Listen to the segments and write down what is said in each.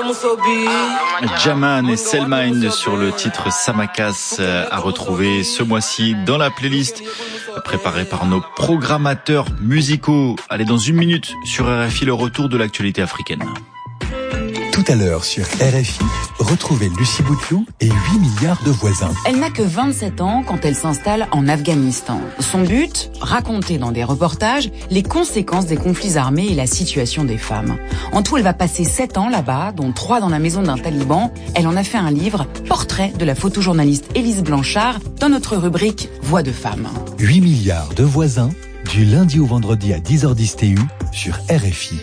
Jaman et Selmind sur le titre Samakas à retrouver ce mois-ci dans la playlist préparée par nos programmateurs musicaux. Allez, dans une minute sur RFI, le retour de l'actualité africaine. Tout à l'heure sur RFI, retrouvez Lucie Bouteloup et 8 milliards de voisins. Elle n'a que 27 ans quand elle s'installe en Afghanistan. Son but, raconter dans des reportages les conséquences des conflits armés et la situation des femmes. En tout, elle va passer 7 ans là-bas, dont 3 dans la maison d'un taliban. Elle en a fait un livre, Portrait de la photojournaliste Élise Blanchard, dans notre rubrique Voix de femme. 8 milliards de voisins, du lundi au vendredi à 10h10 TU sur RFI.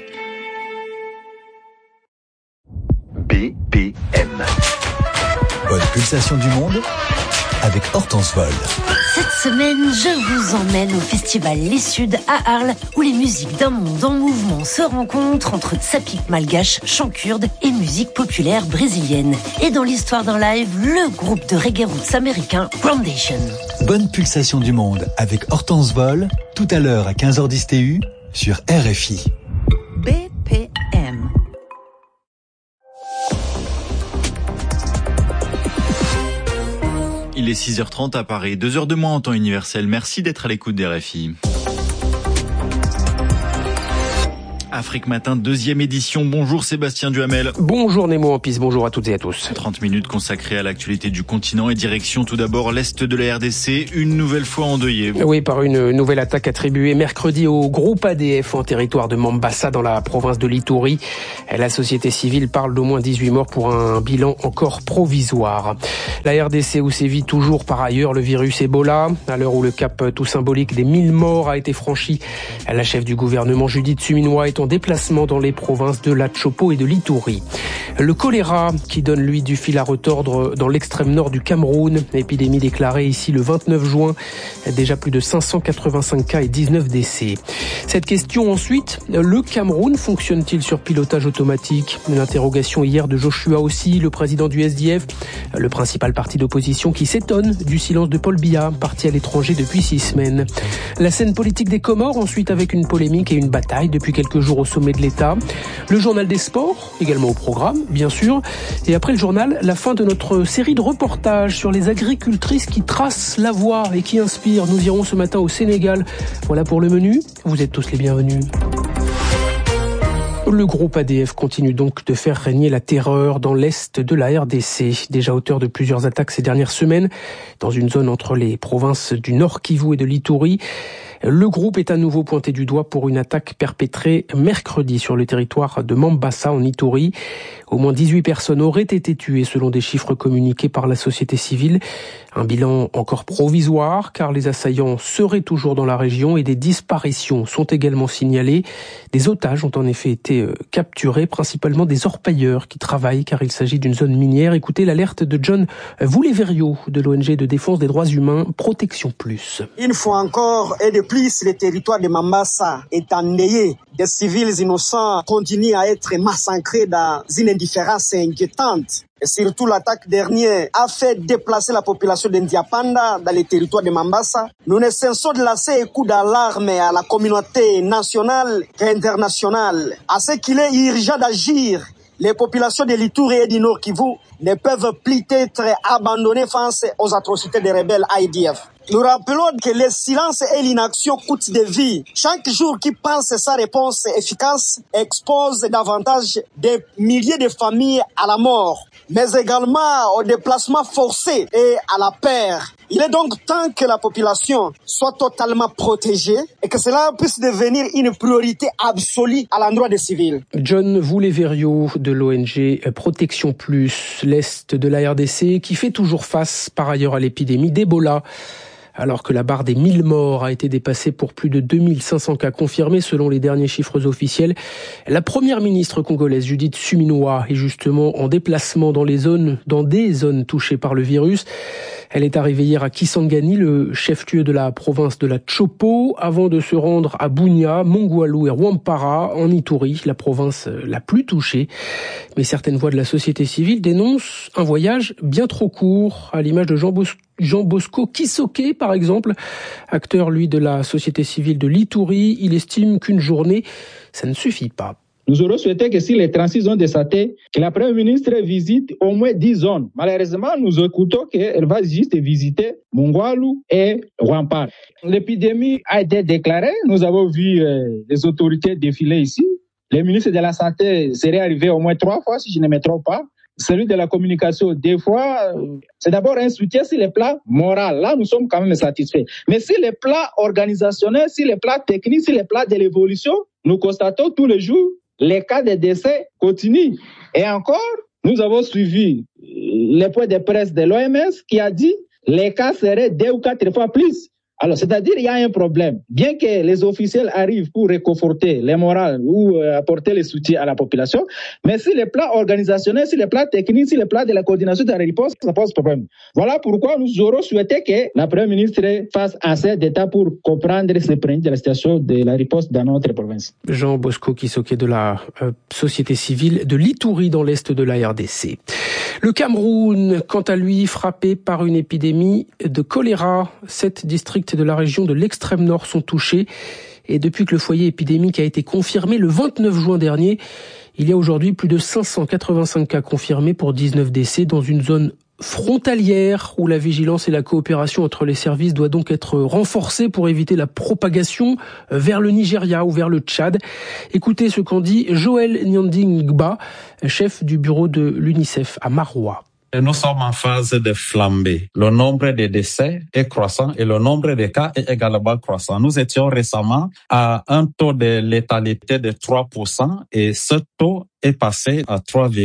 BPM. Bonne pulsation du monde avec Hortense Vol. Cette semaine, je vous emmène au festival Les Suds à Arles, où les musiques d'un monde en mouvement se rencontrent entre tsapic malgache, chant kurde et musique populaire brésilienne. Et dans l'histoire d'un live, le groupe de reggae roots américain Groundation. Bonne pulsation du monde avec Hortense Vol, tout à l'heure à 15h10 TU sur RFI. BPM. Il est 6h30 à Paris, 2h de moins en temps universel. Merci d'être à l'écoute des RFI. Afrique Matin, deuxième édition. Bonjour Sébastien Duhamel. Bonjour Nemo Ampis, bonjour à toutes et à tous. 30 minutes consacrées à l'actualité du continent et direction tout d'abord l'Est de la RDC, une nouvelle fois endeuillée. Oui, par une nouvelle attaque attribuée mercredi au groupe ADF en territoire de Mambasa dans la province de l'Ituri. La société civile parle d'au moins 18 morts pour un bilan encore provisoire. La RDC où sévit toujours par ailleurs le virus Ebola. À l'heure où le cap tout symbolique des 1000 morts a été franchi, la chef du gouvernement Judith Suminwa est en déplacement dans les provinces de la Tshopo et de l'Ituri. Le choléra qui donne lui du fil à retordre dans l'extrême nord du Cameroun. Épidémie déclarée ici le 29 juin. Déjà plus de 585 cas et 19 décès. Cette question ensuite, le Cameroun fonctionne-t-il sur pilotage automatique? L'interrogation hier de Joshua aussi, le président du SDF, le principal parti d'opposition qui s'étonne du silence de Paul Biya, parti à l'étranger depuis 6 semaines. La scène politique des Comores ensuite avec une polémique et une bataille depuis quelques jours au sommet de l'État. Le journal des sports, également au programme, bien sûr. Et après le journal, la fin de notre série de reportages sur les agricultrices qui tracent la voie et qui inspirent. Nous irons ce matin au Sénégal. Voilà pour le menu. Vous êtes tous les bienvenus. Le groupe ADF continue donc de faire régner la terreur dans l'est de la RDC, déjà auteur de plusieurs attaques ces dernières semaines, dans une zone entre les provinces du Nord Kivu et de l'Ituri. Le groupe est à nouveau pointé du doigt pour une attaque perpétrée mercredi sur le territoire de Mambasa en Ituri. Au moins 18 personnes auraient été tuées selon des chiffres communiqués par la société civile. Un bilan encore provisoire car les assaillants seraient toujours dans la région et des disparitions sont également signalées. Des otages ont en effet été capturés, principalement des orpailleurs qui travaillent car il s'agit d'une zone minière. Écoutez l'alerte de John Vouleverio de l'ONG de défense des droits humains Protection Plus. Une fois encore et de plus, le territoire de Mambasa est endeuillé. Des civils innocents continuent à être massacrés dans une indifférence inquiétante. Et surtout, l'attaque dernière a fait déplacer la population d'Ndiapanda dans les territoires de Mambasa. Nous ne cessons de lancer un coup d'alarme à la communauté nationale et internationale, à ce qu'il est urgent d'agir. Les populations de l'Ituri et du Nord Kivu ne peuvent plus être abandonnées face aux atrocités des rebelles ADF. Nous rappelons que le silence et l'inaction coûtent des vies. Chaque jour qui passe sans réponse efficace expose davantage des milliers de familles à la mort, mais également au déplacement forcé et à la peur. Il est donc temps que la population soit totalement protégée et que cela puisse devenir une priorité absolue à l'endroit des civils. John Vouleverio de l'ONG Protection Plus, l'Est de la RDC, qui fait toujours face par ailleurs à l'épidémie d'Ebola. Alors que la barre des 1000 morts a été dépassée pour plus de 2500 cas confirmés selon les derniers chiffres officiels, la première ministre congolaise Judith Suminwa est justement en déplacement dans des zones touchées par le virus. Elle est arrivée hier à Kisangani, le chef-lieu de la province de la Tshopo, avant de se rendre à Bunia, Mongwalu et Rwampara, en Ituri, la province la plus touchée. Mais certaines voix de la société civile dénoncent un voyage bien trop court, à l'image de Jean Bosco Kisoke, par exemple, acteur, lui, de la société civile de l'Ituri. Il estime qu'une journée, ça ne suffit pas. Nous aurions souhaité que si les 36 zones de santé, que la Première ministre visite au moins 10 zones. Malheureusement, nous écoutons qu'elle va juste visiter Mongwalu et Rwampara. L'épidémie a été déclarée. Nous avons vu les autorités défiler ici. Les ministres de la Santé seraient arrivés au moins 3 fois, si je ne me trompe pas. Celui de la communication, des fois, c'est d'abord un soutien sur les plans moraux. Là, nous sommes quand même satisfaits. Mais sur les plans organisationnels, sur les plans techniques, sur les plans de l'évolution, nous constatons tous les jours les cas de décès continuent. Et encore, nous avons suivi les points de presse de l'OMS qui a dit les cas seraient 2 ou 4 fois plus. Alors, c'est-à-dire, il y a un problème. Bien que les officiels arrivent pour réconforter les morales ou apporter le soutien à la population, mais sur les plans organisationnels, sur les plans techniques, sur les plans de la coordination de la réponse, ça pose problème. Voilà pourquoi nous aurons souhaité que la Première ministre fasse assez d'état pour comprendre et se prendre de la situation de la réponse dans notre province. Jean Bosco Kisoké de la société civile de l'Ituri dans l'est de la RDC. Le Cameroun, quant à lui, frappé par une épidémie de choléra. 7 districts de la région de l'extrême nord sont touchés. Et depuis que le foyer épidémique a été confirmé le 29 juin dernier, il y a aujourd'hui plus de 585 cas confirmés pour 19 décès dans une zone frontalière où la vigilance et la coopération entre les services doit donc être renforcée pour éviter la propagation vers le Nigeria ou vers le Tchad. Écoutez ce qu'en dit Joël Nyandingba, chef du bureau de l'UNICEF à Maroua. Nous sommes en phase de flambée. Le nombre de décès est croissant et le nombre de cas est également croissant. Nous étions récemment à un taux de létalité de 3% et ce taux est passé à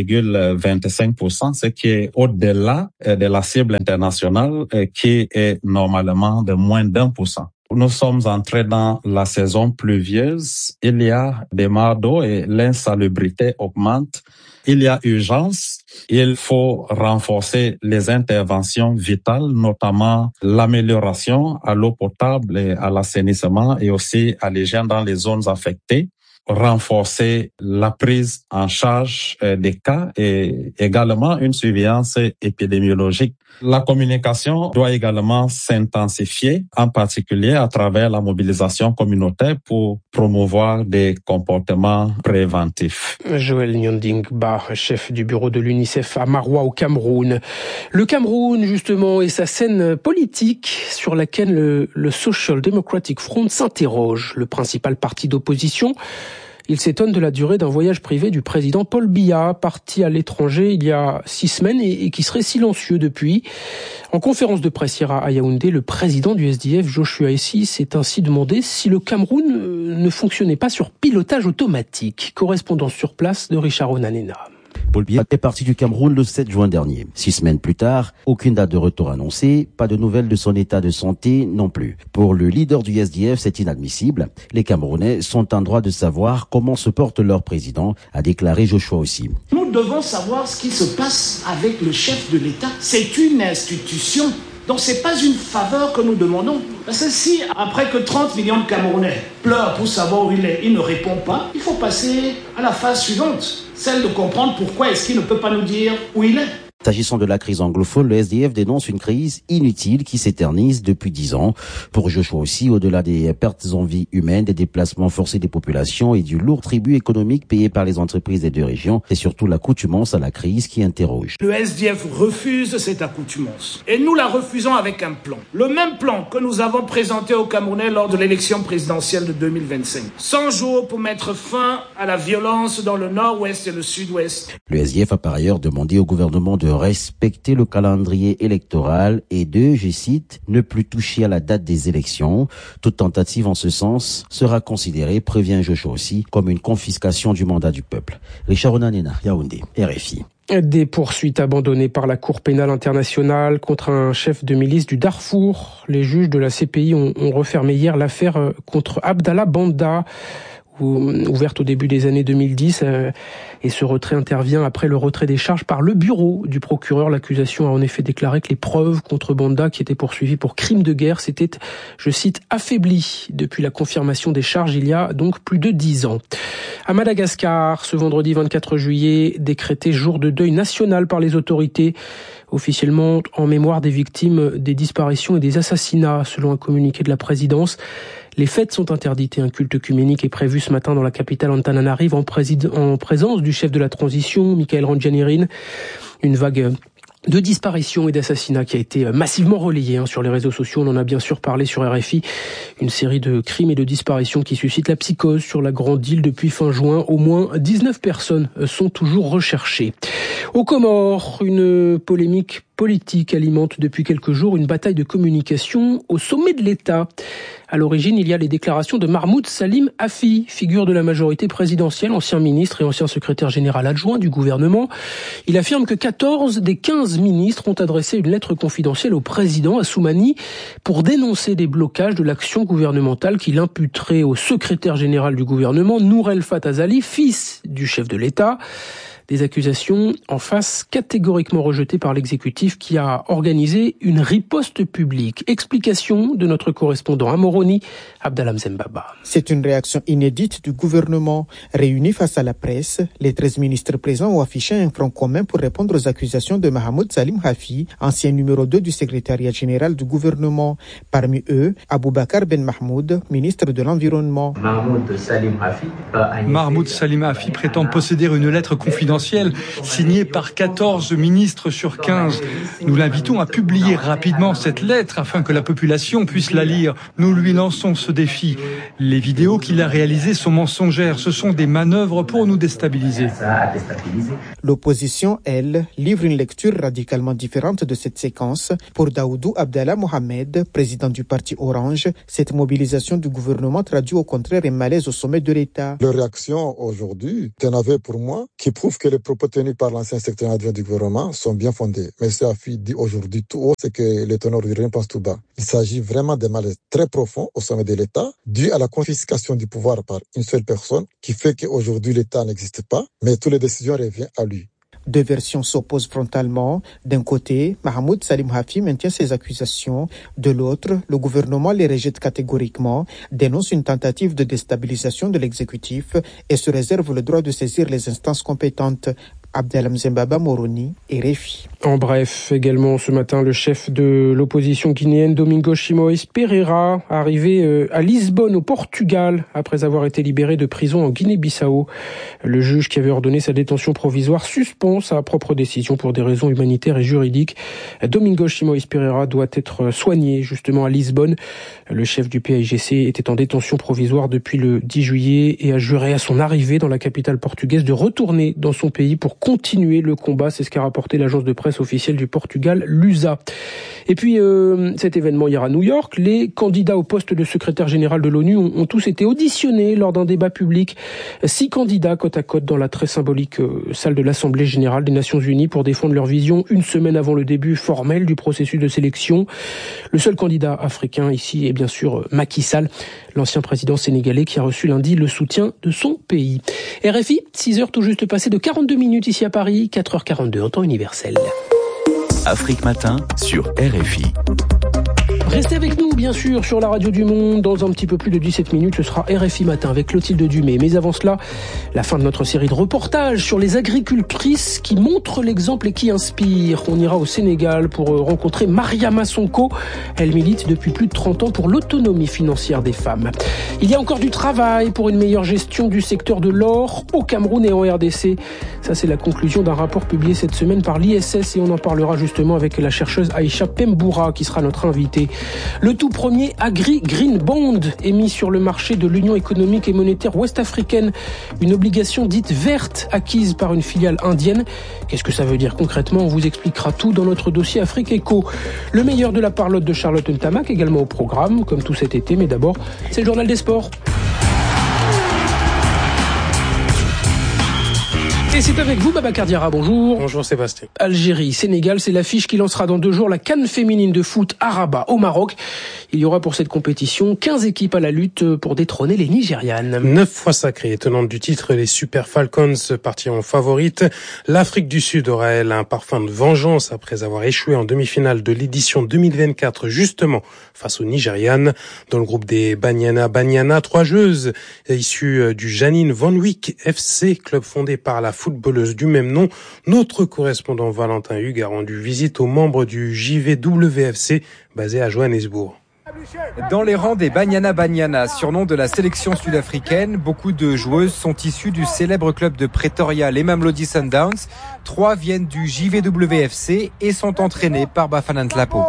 3,25%, ce qui est au-delà de la cible internationale qui est normalement de moins d'1%. Nous sommes entrés dans la saison pluvieuse. Il y a des mares d'eau et l'insalubrité augmente. Il y a urgence. Il faut renforcer les interventions vitales, notamment l'amélioration à l'eau potable et à l'assainissement et aussi à l'hygiène dans les zones affectées. Renforcer la prise en charge des cas et également une surveillance épidémiologique. La communication doit également s'intensifier, en particulier à travers la mobilisation communautaire pour promouvoir des comportements préventifs. Joël Nyandingba, chef du bureau de l'UNICEF à Maroua au Cameroun. Le Cameroun, justement, et sa scène politique sur laquelle le Social Democratic Front s'interroge, le principal parti d'opposition. Il s'étonne de la durée d'un voyage privé du président Paul Biya, parti à l'étranger il y a 6 semaines et qui serait silencieux depuis. En conférence de presse hier à Yaoundé, le président du SDF, Joshua Essy, s'est ainsi demandé si le Cameroun ne fonctionnait pas sur pilotage automatique. Correspondance sur place de Richard Onanena. Paul Biya est parti du Cameroun le 7 juin dernier. 6 semaines plus tard, aucune date de retour annoncée, pas de nouvelles de son état de santé non plus. Pour le leader du SDF, c'est inadmissible. Les Camerounais sont en droit de savoir comment se porte leur président, a déclaré Joshua aussi. Nous devons savoir ce qui se passe avec le chef de l'État. C'est une institution. Donc c'est pas une faveur que nous demandons. Parce que si, après que 30 millions de Camerounais pleurent pour savoir où il est, il ne répond pas, il faut passer à la phase suivante, celle de comprendre pourquoi est-ce qu'il ne peut pas nous dire où il est. S'agissant de la crise anglophone, le SDF dénonce une crise inutile qui s'éternise depuis 10 ans. Pour Joshua aussi, au-delà des pertes en vie humaines, des déplacements forcés des populations et du lourd tribut économique payé par les entreprises des 2 régions, c'est surtout l'accoutumance à la crise qui interroge. Le SDF refuse cette accoutumance. Et nous la refusons avec un plan. Le même plan que nous avons présenté aux Camerounais lors de l'élection présidentielle de 2025. 100 jours pour mettre fin à la violence dans le nord-ouest et le sud-ouest. Le SDF a par ailleurs demandé au gouvernement de respecter le calendrier électoral et de, je cite, ne plus toucher à la date des élections. Toute tentative en ce sens sera considérée, prévient Joshua aussi, comme une confiscation du mandat du peuple. Richard Onanena, Yaoundé, RFI. Des poursuites abandonnées par la Cour pénale internationale contre un chef de milice du Darfour. Les juges de la CPI ont refermé hier l'affaire contre Abdallah Banda, ouverte au début des années 2010, et ce retrait intervient après le retrait des charges par le bureau du procureur. L'accusation a en effet déclaré que les preuves contre Banda, qui était poursuivi pour crime de guerre, s'étaient, je cite, affaiblies depuis la confirmation des charges il y a donc plus de 10 ans. À Madagascar, ce vendredi 24 juillet, décrété jour de deuil national par les autorités, officiellement en mémoire des victimes des disparitions et des assassinats, selon un communiqué de la présidence. Les fêtes sont interdites et un culte œcuménique est prévu ce matin dans la capitale Antananarive en présence du chef de la transition, Michael Randjanirin. Une vague de disparitions et d'assassinats qui a été massivement relayée sur les réseaux sociaux. On en a bien sûr parlé sur RFI. Une série de crimes et de disparitions qui suscitent la psychose sur la Grande Île depuis fin juin. Au moins 19 personnes sont toujours recherchées. Aux Comores, une polémique politique alimente depuis quelques jours une bataille de communication au sommet de l'État. À l'origine, il y a les déclarations de Mahmoud Salim Hafi, figure de la majorité présidentielle, ancien ministre et ancien secrétaire général adjoint du gouvernement. Il affirme que 14 des 15 ministres ont adressé une lettre confidentielle au président Assoumani pour dénoncer des blocages de l'action gouvernementale qu'il imputerait au secrétaire général du gouvernement, Nour El Fatazali, fils du chef de l'État. Des accusations en face catégoriquement rejetées par l'exécutif qui a organisé une riposte publique. Explication de notre correspondant à Moroni, Abdallah Mzembaba. C'est une réaction inédite du gouvernement. Réunis face à la presse, les 13 ministres présents ont affiché un front commun pour répondre aux accusations de Mahmoud Salim Hafi, ancien numéro 2 du secrétariat général du gouvernement. Parmi eux, Aboubakar Ben Mahmoud, ministre de l'Environnement. Mahmoud Salim Hafi prétend posséder une lettre confidentielle signée par 14 ministres sur 15. Nous l'invitons à publier rapidement cette lettre afin que la population puisse la lire. Nous lui lançons ce défi. Les vidéos qu'il a réalisées sont mensongères. Ce sont des manœuvres pour nous déstabiliser. L'opposition, elle, livre une lecture radicalement différente de cette séquence. Pour Daoudou Abdallah Mohamed, président du parti Orange, cette mobilisation du gouvernement traduit au contraire un malaise au sommet de l'État. La réaction aujourd'hui est un aveu pour moi qui prouve que les propos tenus par l'ancien secrétaire adjoint du gouvernement sont bien fondés. Mais ce Hafi dit aujourd'hui tout haut, c'est que les teneurs du rien passent tout bas. Il s'agit vraiment d'un malaise très profond au sommet de l'État, dû à la confiscation du pouvoir par une seule personne, qui fait qu'aujourd'hui l'État n'existe pas, mais toutes les décisions reviennent à lui. Deux versions s'opposent frontalement. D'un côté, Mahmoud Salim Hafi maintient ses accusations. De l'autre, le gouvernement les rejette catégoriquement, dénonce une tentative de déstabilisation de l'exécutif et se réserve le droit de saisir les instances compétentes. Abdallah Mzembaba, Moroni et RFI. En bref, également ce matin, le chef de l'opposition guinéenne, Domingos Simoes Pereira, arrivé à Lisbonne, au Portugal, après avoir été libéré de prison en Guinée-Bissau. Le juge qui avait ordonné sa détention provisoire suspend sa propre décision pour des raisons humanitaires et juridiques. Domingos Simoes Pereira doit être soigné justement à Lisbonne. Le chef du PAIGC était en détention provisoire depuis le 10 juillet et a juré à son arrivée dans la capitale portugaise de retourner dans son pays pour continuer le combat. C'est ce qu'a rapporté l'agence de presse officielle du Portugal, l'USA. Et puis, cet événement hier à New York, les candidats au poste de secrétaire général de l'ONU ont tous été auditionnés lors d'un débat public. 6 candidats côte à côte dans la très symbolique salle de l'Assemblée générale des Nations Unies pour défendre leur vision une semaine avant le début formel du processus de sélection. Le seul candidat africain ici est bien sûr Macky Sall, l'ancien président sénégalais qui a reçu lundi le soutien de son pays. RFI, 6h tout juste passé de 42 minutes ici à Paris, 4h42 en temps universel. Afrique Matin sur RFI. Restez avec nous, bien sûr, sur la radio du Monde. Dans un petit peu plus de 17 minutes, ce sera RFI Matin avec Clotilde Dumais. Mais avant cela, la fin de notre série de reportages sur les agricultrices qui montrent l'exemple et qui inspirent. On ira au Sénégal pour rencontrer Mariama Sonko. Elle milite depuis plus de 30 ans pour l'autonomie financière des femmes. Il y a encore du travail pour une meilleure gestion du secteur de l'or au Cameroun et en RDC. Ça, c'est la conclusion d'un rapport publié cette semaine par l'ISS et on en parlera justement avec la chercheuse Aïcha Pemboura qui sera notre invitée. Le tout premier Agri-Green Bond est mis sur le marché de l'Union économique et monétaire ouest-africaine, une obligation dite verte acquise par une filiale indienne. Qu'est-ce que ça veut dire concrètement? On vous expliquera tout dans notre dossier Afrique Éco. Le meilleur de la parlotte de Charlotte Ntamak également au programme, comme tout cet été, mais d'abord, c'est le journal des sports. Et c'est avec vous, Babacar Diarra, bonjour. Bonjour Sébastien. Algérie, Sénégal, c'est l'affiche qui lancera dans 2 jours la CAN féminine de foot à Rabat, au Maroc. Il y aura pour cette compétition 15 équipes à la lutte pour détrôner les Nigérianes. 9 fois sacrées, tenantes du titre, les Super Falcons partiront favorites. L'Afrique du Sud aura, elle, un parfum de vengeance après avoir échoué en demi-finale de l'édition 2024, justement, face aux Nigérianes. Dans le groupe des Banyana, 3 joueuses issues du Janine Van Wyck FC, club fondé par la footballeuse du même nom. Notre correspondant Valentin Hugues a rendu visite aux membres du JVWFC basé à Johannesburg. Dans les rangs des Banyana Banyana, surnom de la sélection sud-africaine, beaucoup de joueuses sont issues du célèbre club de Pretoria, les Mamelodi Sundowns. 3 viennent du JVWFC et sont entraînées par Bafana Ntlapo.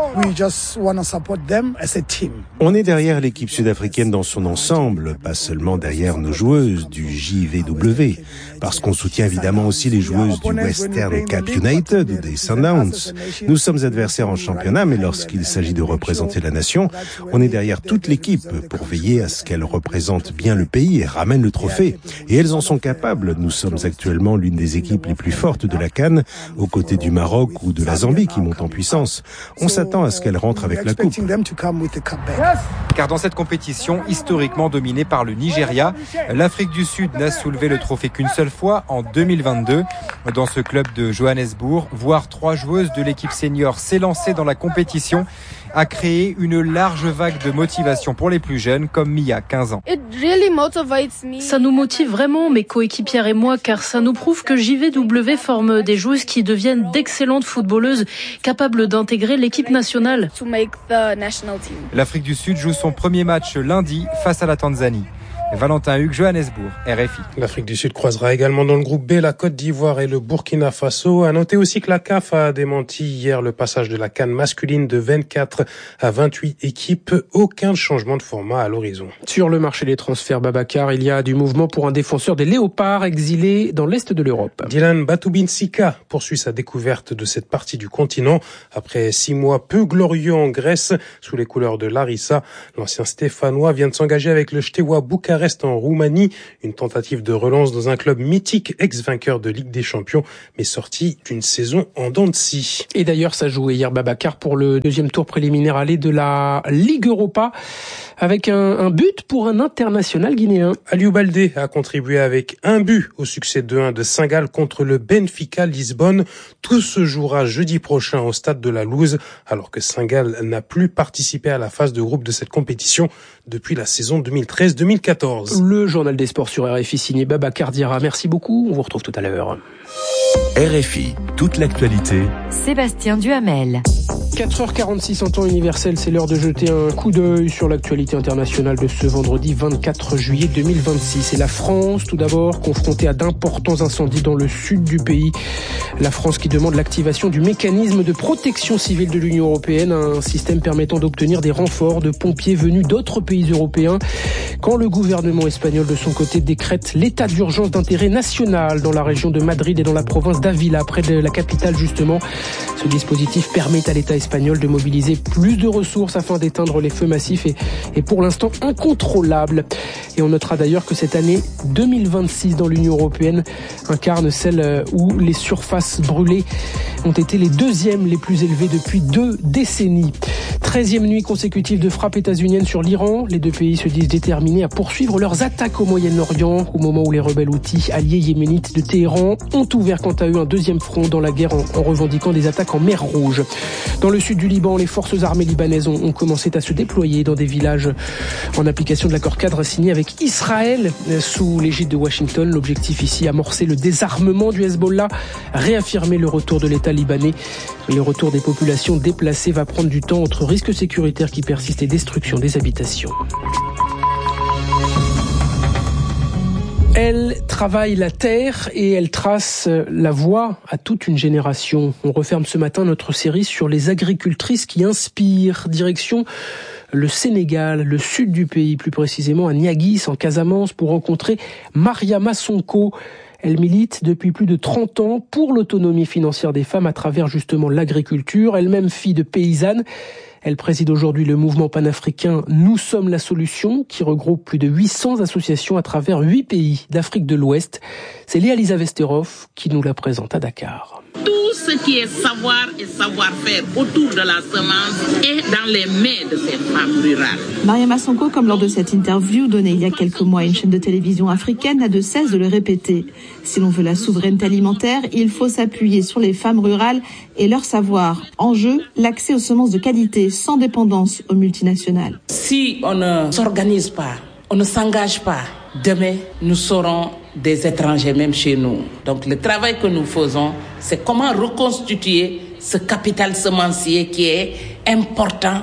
On est derrière l'équipe sud-africaine dans son ensemble, pas seulement derrière nos joueuses du JVW, parce qu'on soutient évidemment aussi les joueuses du Western Cape United ou des Sundowns. Nous sommes adversaires en championnat, mais lorsqu'il s'agit de représenter la nation, on est derrière toute l'équipe pour veiller à ce qu'elle représente bien le pays et ramène le trophée. Et elles en sont capables. Nous sommes actuellement l'une des équipes les plus fortes de la CAN, aux côtés du Maroc ou de la Zambie qui monte en puissance. On s'attend à ce qu'elles rentrent avec la coupe. Car dans cette compétition, historiquement dominée par le Nigeria, l'Afrique du Sud n'a soulevé le trophée qu'une seule fois, en 2022. Dans ce club de Johannesburg, voir 3 joueuses de l'équipe senior s'élancer dans la compétition a créé une large vague de motivation pour les plus jeunes, comme Mia, 15 ans. Ça nous motive vraiment, mes coéquipières et moi, car ça nous prouve que JVW forme des joueuses qui deviennent d'excellentes footballeuses, capables d'intégrer l'équipe nationale. L'Afrique du Sud joue son premier match lundi face à la Tanzanie. Valentin Hugues, Johannesburg, RFI. L'Afrique du Sud croisera également dans le groupe B la Côte d'Ivoire et le Burkina Faso. À noter aussi que la CAF a démenti hier le passage de la CAN masculine de 24 à 28 équipes. Aucun changement de format à l'horizon. Sur le marché des transferts, Babacar, il y a du mouvement pour un défenseur des Léopards exilé dans l'Est de l'Europe. Dylan Batoubin-Sika poursuit sa découverte de cette partie du continent. Après 6 mois peu glorieux en Grèce, sous les couleurs de Larissa, l'ancien Stéphanois vient de s'engager avec le Steaua Bucarest en Roumanie, une tentative de relance dans un club mythique, ex-vainqueur de Ligue des Champions, mais sorti d'une saison en dents de scie. Et d'ailleurs, ça jouait hier Babacar pour le deuxième tour préliminaire aller de la Ligue Europa, avec un but pour un international guinéen. Aliou Baldé a contribué avec un but au succès 2-1 de Saint-Gall contre le Benfica Lisbonne. Tout se jouera jeudi prochain au stade de la Louse, alors que Saint-Gall n'a plus participé à la phase de groupe de cette compétition depuis la saison 2013-2014. Le journal des sports sur RFI signé Babacar Diarra. Merci beaucoup, on vous retrouve tout à l'heure. RFI, toute l'actualité. Sébastien Duhamel. 4h46 en temps universel, c'est l'heure de jeter un coup d'œil sur l'actualité internationale de ce vendredi 24 juillet 2026. Et la France, tout d'abord, confrontée à d'importants incendies dans le sud du pays. La France qui demande l'activation du mécanisme de protection civile de l'Union européenne, un système permettant d'obtenir des renforts de pompiers venus d'autres pays européens. Quand le gouvernement espagnol, de son côté, décrète l'état d'urgence d'intérêt national dans la région de Madrid et dans la province d'Ávila, près de la capitale justement. Ce dispositif permet à l'État espagnol de mobiliser plus de ressources afin d'éteindre les feux massifs et pour l'instant incontrôlables. Et on notera d'ailleurs que cette année 2026 dans l'Union européenne incarne celle où les surfaces brûlées ont été les deuxièmes les plus élevées depuis 2 décennies. 13e nuit consécutive de frappes états-uniennes sur l'Iran. Les deux pays se disent déterminés à poursuivre leurs attaques au Moyen-Orient, au moment où les rebelles houthis alliés yéménites de Téhéran ont ouvert quant à eux un deuxième front dans la guerre en revendiquant des attaques en mer Rouge. Dans le sud du Liban, les forces armées libanaises ont commencé à se déployer dans des villages en application de l'accord cadre signé avec Israël sous l'égide de Washington. L'objectif ici, amorcer le désarmement du Hezbollah, réaffirmer le retour de l'État libanais. Mais le retour des populations déplacées va prendre du temps entre risques sécuritaires qui persistent et destruction des habitations. Elle travaille la terre et elle trace la voie à toute une génération. On referme ce matin notre série sur les agricultrices qui inspirent. Direction le Sénégal, le sud du pays, plus précisément à Niaguis, en Casamance, pour rencontrer Mariama Sonko. Elle milite depuis plus de 30 ans pour l'autonomie financière des femmes à travers justement l'agriculture. Elle-même fille de paysanne. Elle préside aujourd'hui le mouvement panafricain Nous sommes la solution, qui regroupe plus de 800 associations à travers 8 pays d'Afrique de l'Ouest. C'est Léa Lisa Vesterov qui nous la présente à Dakar. Tout ce qui est savoir et savoir-faire autour de la semence est dans les mains de ces femmes rurales. Mariama Sonko, comme lors de cette interview donnée il y a quelques mois à une chaîne de télévision africaine, n'a de cesse de le répéter. Si l'on veut la souveraineté alimentaire, il faut s'appuyer sur les femmes rurales et leur savoir. En jeu, l'accès aux semences de qualité, sans dépendance aux multinationales. Si on ne s'organise pas, on ne s'engage pas, demain nous serons des étrangers même chez nous. Donc le travail que nous faisons, c'est comment reconstituer ce capital semencier qui est important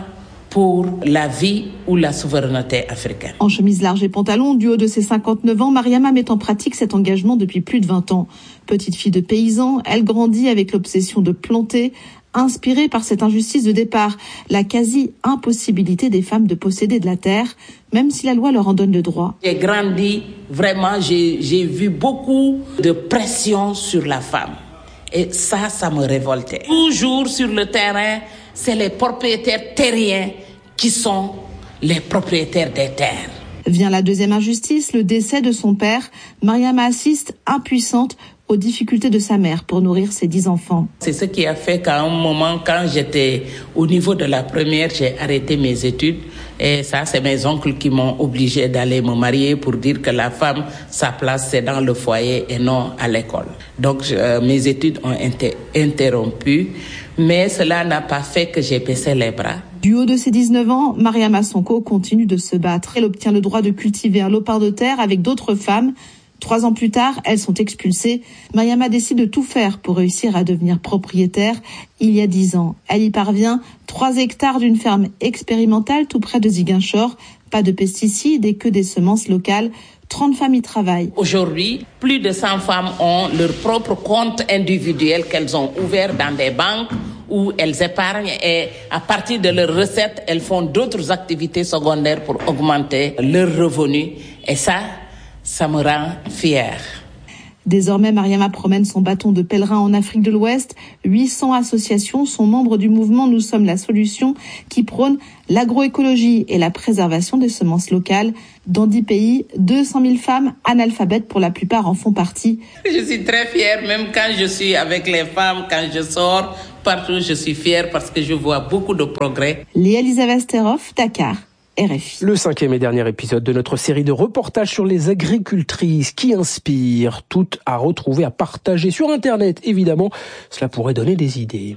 pour la vie ou la souveraineté africaine. En chemise large et pantalon, du haut de ses 59 ans, Mariama met en pratique cet engagement depuis plus de 20 ans. Petite fille de paysan, elle grandit avec l'obsession de planter, inspirée par cette injustice de départ, la quasi-impossibilité des femmes de posséder de la terre, même si la loi leur en donne le droit. J'ai grandi, vraiment, j'ai vu beaucoup de pression sur la femme. Et ça me révoltait. Toujours sur le terrain, c'est les propriétaires terriens qui sont les propriétaires des terres. Vient la deuxième injustice, le décès de son père. Mariama assiste, impuissante, aux difficultés de sa mère pour nourrir ses 10 enfants. C'est ce qui a fait qu'à un moment, quand j'étais au niveau de la première, j'ai arrêté mes études. Et ça, c'est mes oncles qui m'ont obligé d'aller me marier pour dire que la femme, sa place, c'est dans le foyer et non à l'école. Donc, mes études ont été interrompues. Mais cela n'a pas fait que j'ai baissé les bras. Du haut de ses 19 ans, Mariama Sonko continue de se battre. Elle obtient le droit de cultiver un lopin de terre avec d'autres femmes. 3 ans plus tard, elles sont expulsées. Mariama décide de tout faire pour réussir à devenir propriétaire. Il y a 10 ans, elle y parvient. 3 hectares d'une ferme expérimentale tout près de Ziguinchor. Pas de pesticides et que des semences locales. 30 femmes y travaillent. Aujourd'hui, plus de 100 femmes ont leur propre compte individuel qu'elles ont ouvert dans des banques où elles épargnent et à partir de leurs recettes, elles font d'autres activités secondaires pour augmenter leurs revenus. Et ça me rend fière. Désormais, Mariama promène son bâton de pèlerin en Afrique de l'Ouest. 800 associations sont membres du mouvement Nous sommes la solution qui prône l'agroécologie et la préservation des semences locales. Dans 10 pays, 200 000 femmes analphabètes pour la plupart en font partie. Je suis très fière, même quand je suis avec les femmes, quand je sors, partout je suis fière parce que je vois beaucoup de progrès. Léa Elisabeth Steroff, Dakar. RFI. Le 5e et dernier épisode de notre série de reportages sur les agricultrices qui inspirent, toutes à retrouver, à partager sur Internet. Évidemment, cela pourrait donner des idées.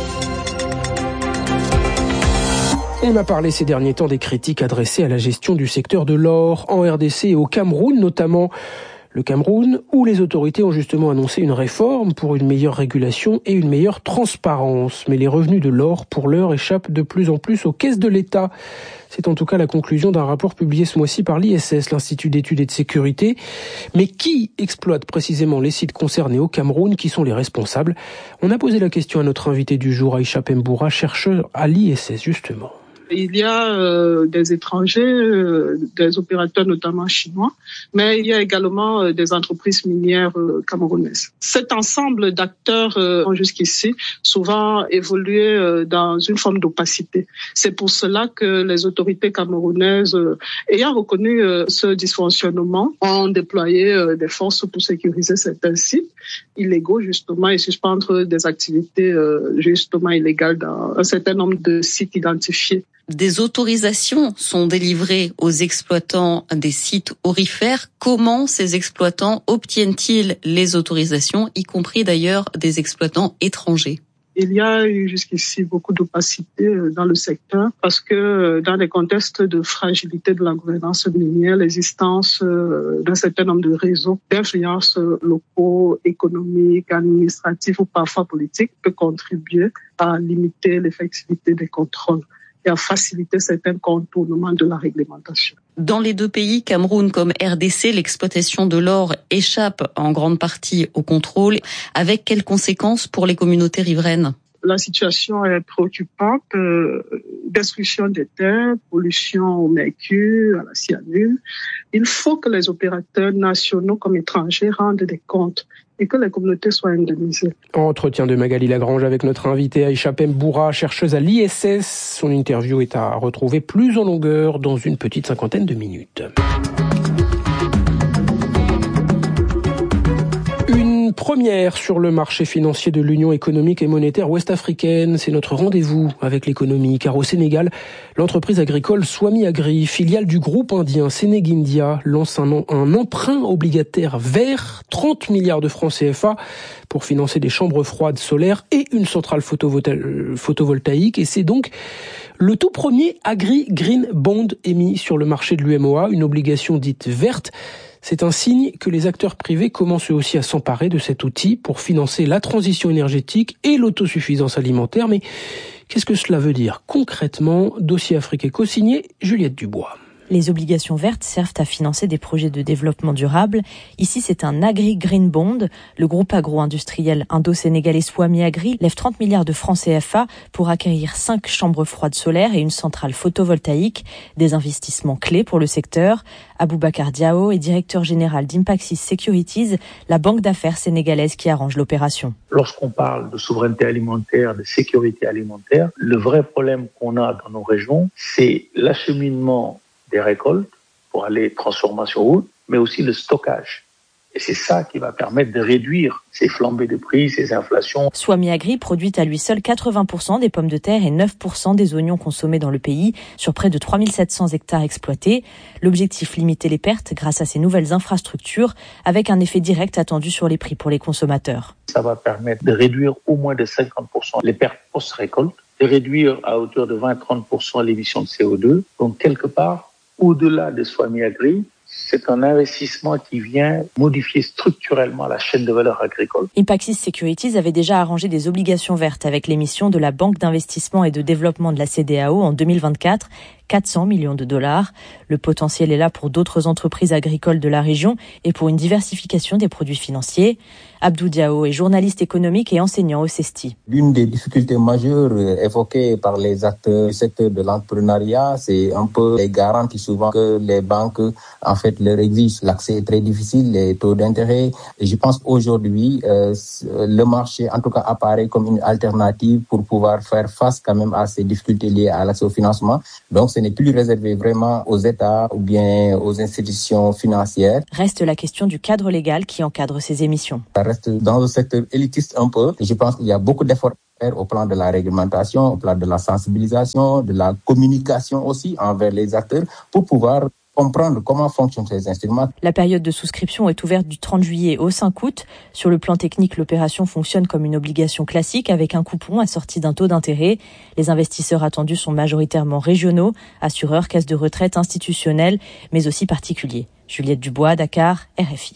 On a parlé ces derniers temps des critiques adressées à la gestion du secteur de l'or en RDC et au Cameroun, notamment le Cameroun, où les autorités ont justement annoncé une réforme pour une meilleure régulation et une meilleure transparence. Mais les revenus de l'or, pour l'heure, échappent de plus en plus aux caisses de l'État. C'est en tout cas la conclusion d'un rapport publié ce mois-ci par l'ISS, l'Institut d'études et de sécurité. Mais qui exploite précisément les sites concernés au Cameroun? Qui sont les responsables? On a posé la question à notre invité du jour, Aïcha Pemboura, chercheur à l'ISS justement. Il y a des étrangers, des opérateurs notamment chinois, mais il y a également des entreprises minières camerounaises. Cet ensemble d'acteurs ont jusqu'ici souvent évolué dans une forme d'opacité. C'est pour cela que les autorités camerounaises, ayant reconnu ce dysfonctionnement, ont déployé des forces pour sécuriser certains sites illégaux justement et suspendre des activités justement illégales dans un certain nombre de sites identifiés. Des autorisations sont délivrées aux exploitants des sites aurifères. Comment ces exploitants obtiennent-ils les autorisations, y compris d'ailleurs des exploitants étrangers? Il y a eu jusqu'ici beaucoup d'opacité dans le secteur parce que dans des contextes de fragilité de la gouvernance minière, l'existence d'un certain nombre de réseaux d'influence locaux, économiques, administratifs ou parfois politiques peut contribuer à limiter l'effectivité des contrôles et à faciliter certains contournements de la réglementation. Dans les 2 pays, Cameroun comme RDC, l'exploitation de l'or échappe en grande partie au contrôle. Avec quelles conséquences pour les communautés riveraines? La situation est préoccupante. Destruction des terres, pollution au mercure, à la cyanure. Il faut que les opérateurs nationaux comme étrangers rendent des comptes et que les communautés soient indemnisées. Entretien de Magali Lagrange avec notre invitée Aïcha Pemboura, chercheuse à l'ISS. Son interview est à retrouver plus en longueur dans une petite 50aine de minutes. Une première sur le marché financier de l'Union économique et monétaire ouest-africaine. C'est notre rendez-vous avec l'économie, car au Sénégal, l'entreprise agricole Swami Agri, filiale du groupe indien Sénégindia, lance un emprunt obligataire vert, 30 milliards de francs CFA, pour financer des chambres froides solaires et une centrale photovoltaïque. Et c'est donc le tout premier Agri Green Bond émis sur le marché de l'UMOA, une obligation dite verte. C'est un signe que les acteurs privés commencent eux aussi à s'emparer de cet outil pour financer la transition énergétique et l'autosuffisance alimentaire. Mais qu'est-ce que cela veut dire concrètement? Dossier Afrique co-signé Juliette Dubois. Les obligations vertes servent à financer des projets de développement durable. Ici, c'est un Agri-Green Bond. Le groupe agro-industriel indo-sénégalais Swami Agri lève 30 milliards de francs CFA pour acquérir 5 chambres froides solaires et une centrale photovoltaïque. Des investissements clés pour le secteur. Aboubacar Diao est directeur général d'Impaxis Securities, la banque d'affaires sénégalaise qui arrange l'opération. Lorsqu'on parle de souveraineté alimentaire, de sécurité alimentaire, le vrai problème qu'on a dans nos régions, c'est l'acheminement des récoltes pour aller transformation route, mais aussi le stockage. Et c'est ça qui va permettre de réduire ces flambées de prix, ces inflations. Swami Agri produit à lui seul 80% des pommes de terre et 9% des oignons consommés dans le pays, sur près de 3700 hectares exploités. L'objectif, limiter les pertes grâce à ces nouvelles infrastructures, avec un effet direct attendu sur les prix pour les consommateurs. Ça va permettre de réduire au moins de 50% les pertes post-récolte, de réduire à hauteur de 20-30% l'émission de CO2. Donc quelque part, au-delà de Swami Agri, c'est un investissement qui vient modifier structurellement la chaîne de valeur agricole. Impaxis Securities avait déjà arrangé des obligations vertes avec l'émission de la Banque d'investissement et de développement de la CEDEAO en 2024, 400 millions de dollars. Le potentiel est là pour d'autres entreprises agricoles de la région et pour une diversification des produits financiers. Abdou Diao est journaliste économique et enseignant au CESTI. L'une des difficultés majeures évoquées par les acteurs du secteur de l'entrepreneuriat, c'est un peu les garanties souvent que les banques en fait leur exigent. L'accès est très difficile, les taux d'intérêt. Et je pense qu'aujourd'hui, le marché en tout cas apparaît comme une alternative pour pouvoir faire face quand même à ces difficultés liées à l'accès au financement. Donc ce n'est plus réservé vraiment aux États ou bien aux institutions financières. Reste la question du cadre légal qui encadre ces émissions. Ça reste dans le secteur élitiste un peu. Et je pense qu'il y a beaucoup d'efforts à faire au plan de la réglementation, au plan de la sensibilisation, de la communication aussi envers les acteurs pour pouvoir comprendre comment fonctionnent ces instruments. La période de souscription est ouverte du 30 juillet au 5 août. Sur le plan technique, l'opération fonctionne comme une obligation classique avec un coupon assorti d'un taux d'intérêt. Les investisseurs attendus sont majoritairement régionaux, assureurs, caisses de retraite institutionnelles, mais aussi particuliers. Juliette Dubois, Dakar, RFI.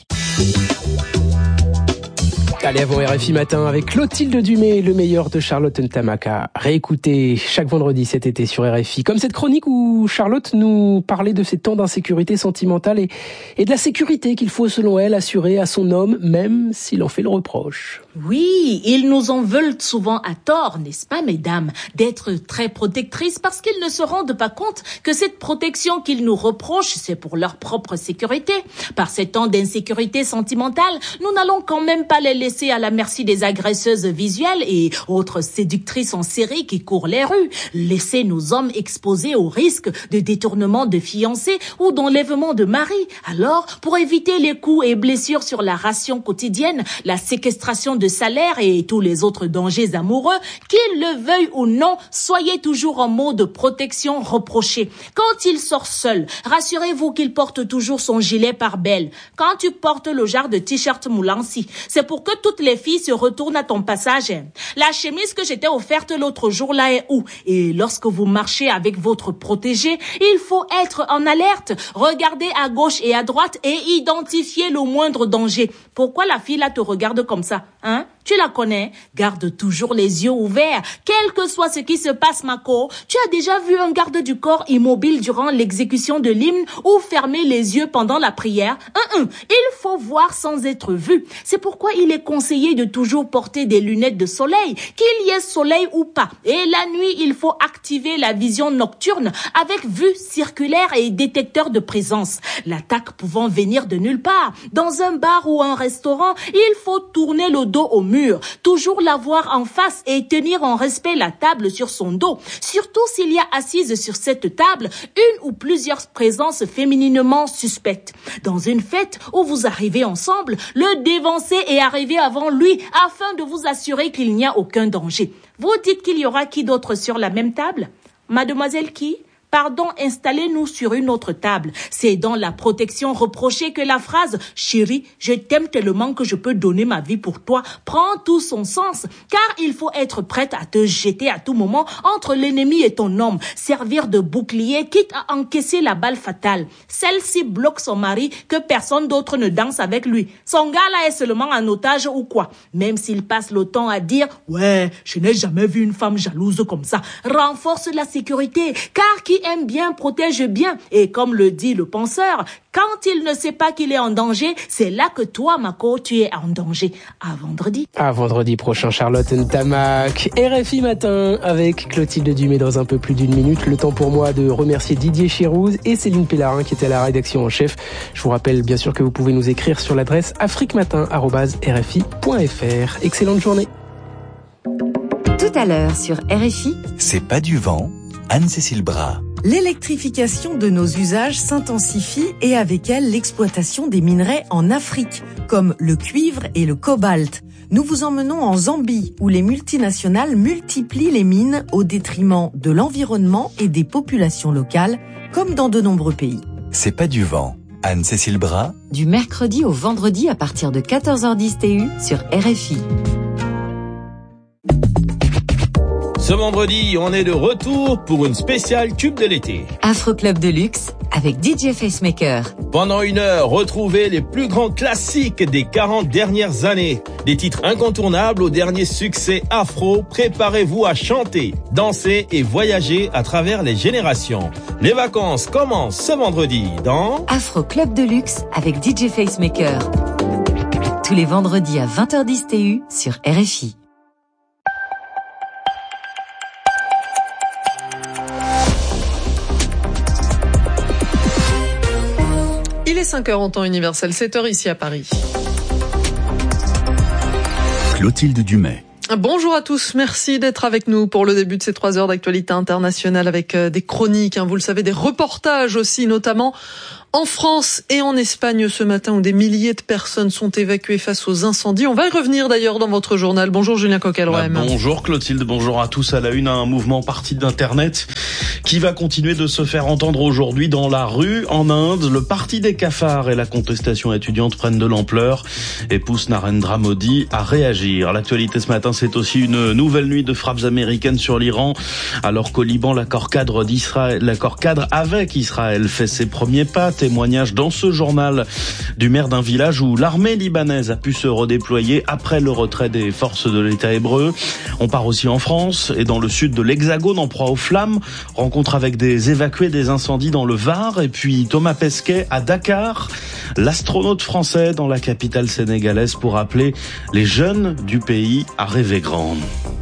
Allez, avant RFI Matin avec Clotilde Dumay, le meilleur de Charlotte Ntamaka. Réécoutez chaque vendredi cet été sur RFI. Comme cette chronique où Charlotte nous parlait de ces temps d'insécurité sentimentale et de la sécurité qu'il faut, selon elle, assurer à son homme, même s'il en fait le reproche. Oui, ils nous en veulent souvent à tort, n'est-ce pas, mesdames, d'être très protectrices parce qu'ils ne se rendent pas compte que cette protection qu'ils nous reprochent, c'est pour leur propre sécurité. Par ces temps d'insécurité sentimentale, nous n'allons quand même pas les laisser à la merci des agresseuses visuelles et autres séductrices en série qui courent les rues. Laisser nos hommes exposés au risque de détournement de fiancés ou d'enlèvement de mari. Alors, pour éviter les coups et blessures sur la ration quotidienne, la séquestration de salaire et tous les autres dangers amoureux, qu'ils le veuillent ou non, soyez toujours en mode protection reproché. Quand il sort seul, rassurez-vous qu'il porte toujours son gilet pare-balles. Quand tu portes le genre de t-shirt Moulancy, c'est pour que toutes les filles se retournent à ton passage. La chemise que j'étais offerte l'autre jour là est où? Et lorsque vous marchez avec votre protégé, il faut être en alerte, regarder à gauche et à droite et identifier le moindre danger. Pourquoi la fille là te regarde comme ça, hein? Tu la connais? Garde toujours les yeux ouverts. Quel que soit ce qui se passe, Mako, tu as déjà vu un garde du corps immobile durant l'exécution de l'hymne ou fermer les yeux pendant la prière? Il faut voir sans être vu. C'est pourquoi il est conseillé de toujours porter des lunettes de soleil, qu'il y ait soleil ou pas. Et la nuit, il faut activer la vision nocturne avec vue circulaire et détecteur de présence. L'attaque pouvant venir de nulle part. Dans un bar ou un restaurant, il faut tourner le dos au mur, toujours la voir en face et tenir en respect la table sur son dos. Surtout s'il y a assise sur cette table une ou plusieurs présences fémininement suspectes. Dans une fête où vous arrivez ensemble, le dévancer et arriver avant lui afin de vous assurer qu'il n'y a aucun danger. Vous dites qu'il y aura qui d'autre sur la même table? Mademoiselle qui? Pardon, installez-nous sur une autre table. C'est dans la protection reprochée que la phrase « Chérie, je t'aime tellement que je peux donner ma vie pour toi » prend tout son sens. Car il faut être prête à te jeter à tout moment entre l'ennemi et ton homme, servir de bouclier quitte à encaisser la balle fatale. Celle-ci bloque son mari que personne d'autre ne danse avec lui. Son gars là est seulement un otage ou quoi? Même s'il passe le temps à dire « Ouais, je n'ai jamais vu une femme jalouse comme ça », renforce la sécurité, car qui aime bien protège bien. Et comme le dit le penseur, quand il ne sait pas qu'il est en danger, c'est là que toi, Mako, tu es en danger. À vendredi. À vendredi prochain, Charlotte Ntamak. RFI Matin avec Clotilde Dumais dans un peu plus d'une minute. Le temps pour moi de remercier Didier Chirouz et Céline Pellarin qui était à la rédaction en chef. Je vous rappelle bien sûr que vous pouvez nous écrire sur l'adresse afriquematin@rfi.fr. Excellente journée. Tout à l'heure sur RFI. C'est pas du vent. Anne-Cécile Bras. L'électrification de nos usages s'intensifie et avec elle l'exploitation des minerais en Afrique, comme le cuivre et le cobalt. Nous vous emmenons en Zambie, où les multinationales multiplient les mines au détriment de l'environnement et des populations locales, comme dans de nombreux pays. C'est pas du vent. Anne-Cécile Bras. Du mercredi au vendredi à partir de 14h10 TU sur RFI. Ce vendredi, on est de retour pour une spéciale tube de l'été. Afro Club de luxe avec DJ Facemaker. Pendant une heure, retrouvez les plus grands classiques des 40 dernières années. Des titres incontournables aux derniers succès afro. Préparez-vous à chanter, danser et voyager à travers les générations. Les vacances commencent ce vendredi dans Afro Club de luxe avec DJ Facemaker. Tous les vendredis à 20h10 TU sur RFI. Il est 5h en temps universel, 7h ici à Paris. Clotilde Dumais. Bonjour à tous, merci d'être avec nous pour le début de ces 3 heures d'actualité internationale avec des chroniques, vous le savez, des reportages aussi, notamment en France et en Espagne ce matin où des milliers de personnes sont évacuées face aux incendies. On va y revenir d'ailleurs dans votre journal. Bonjour Julien Coquelroem. Bonjour Clotilde, bonjour à tous. À la une, un mouvement parti d'Internet qui va continuer de se faire entendre aujourd'hui dans la rue. En Inde, le parti des cafards et la contestation étudiante prennent de l'ampleur et poussent Narendra Modi à réagir. L'actualité ce matin, c'est aussi une nouvelle nuit de frappes américaines sur l'Iran. Alors qu'au Liban, l'accord cadre avec Israël fait ses premiers pas. Témoignage dans ce journal du maire d'un village où l'armée libanaise a pu se redéployer après le retrait des forces de l'État hébreu. On part aussi en France et dans le sud de l'Hexagone en proie aux flammes. Rencontre avec des évacués des incendies dans le Var et puis Thomas Pesquet à Dakar. L'astronaute français dans la capitale sénégalaise pour appeler les jeunes du pays à rêver grand.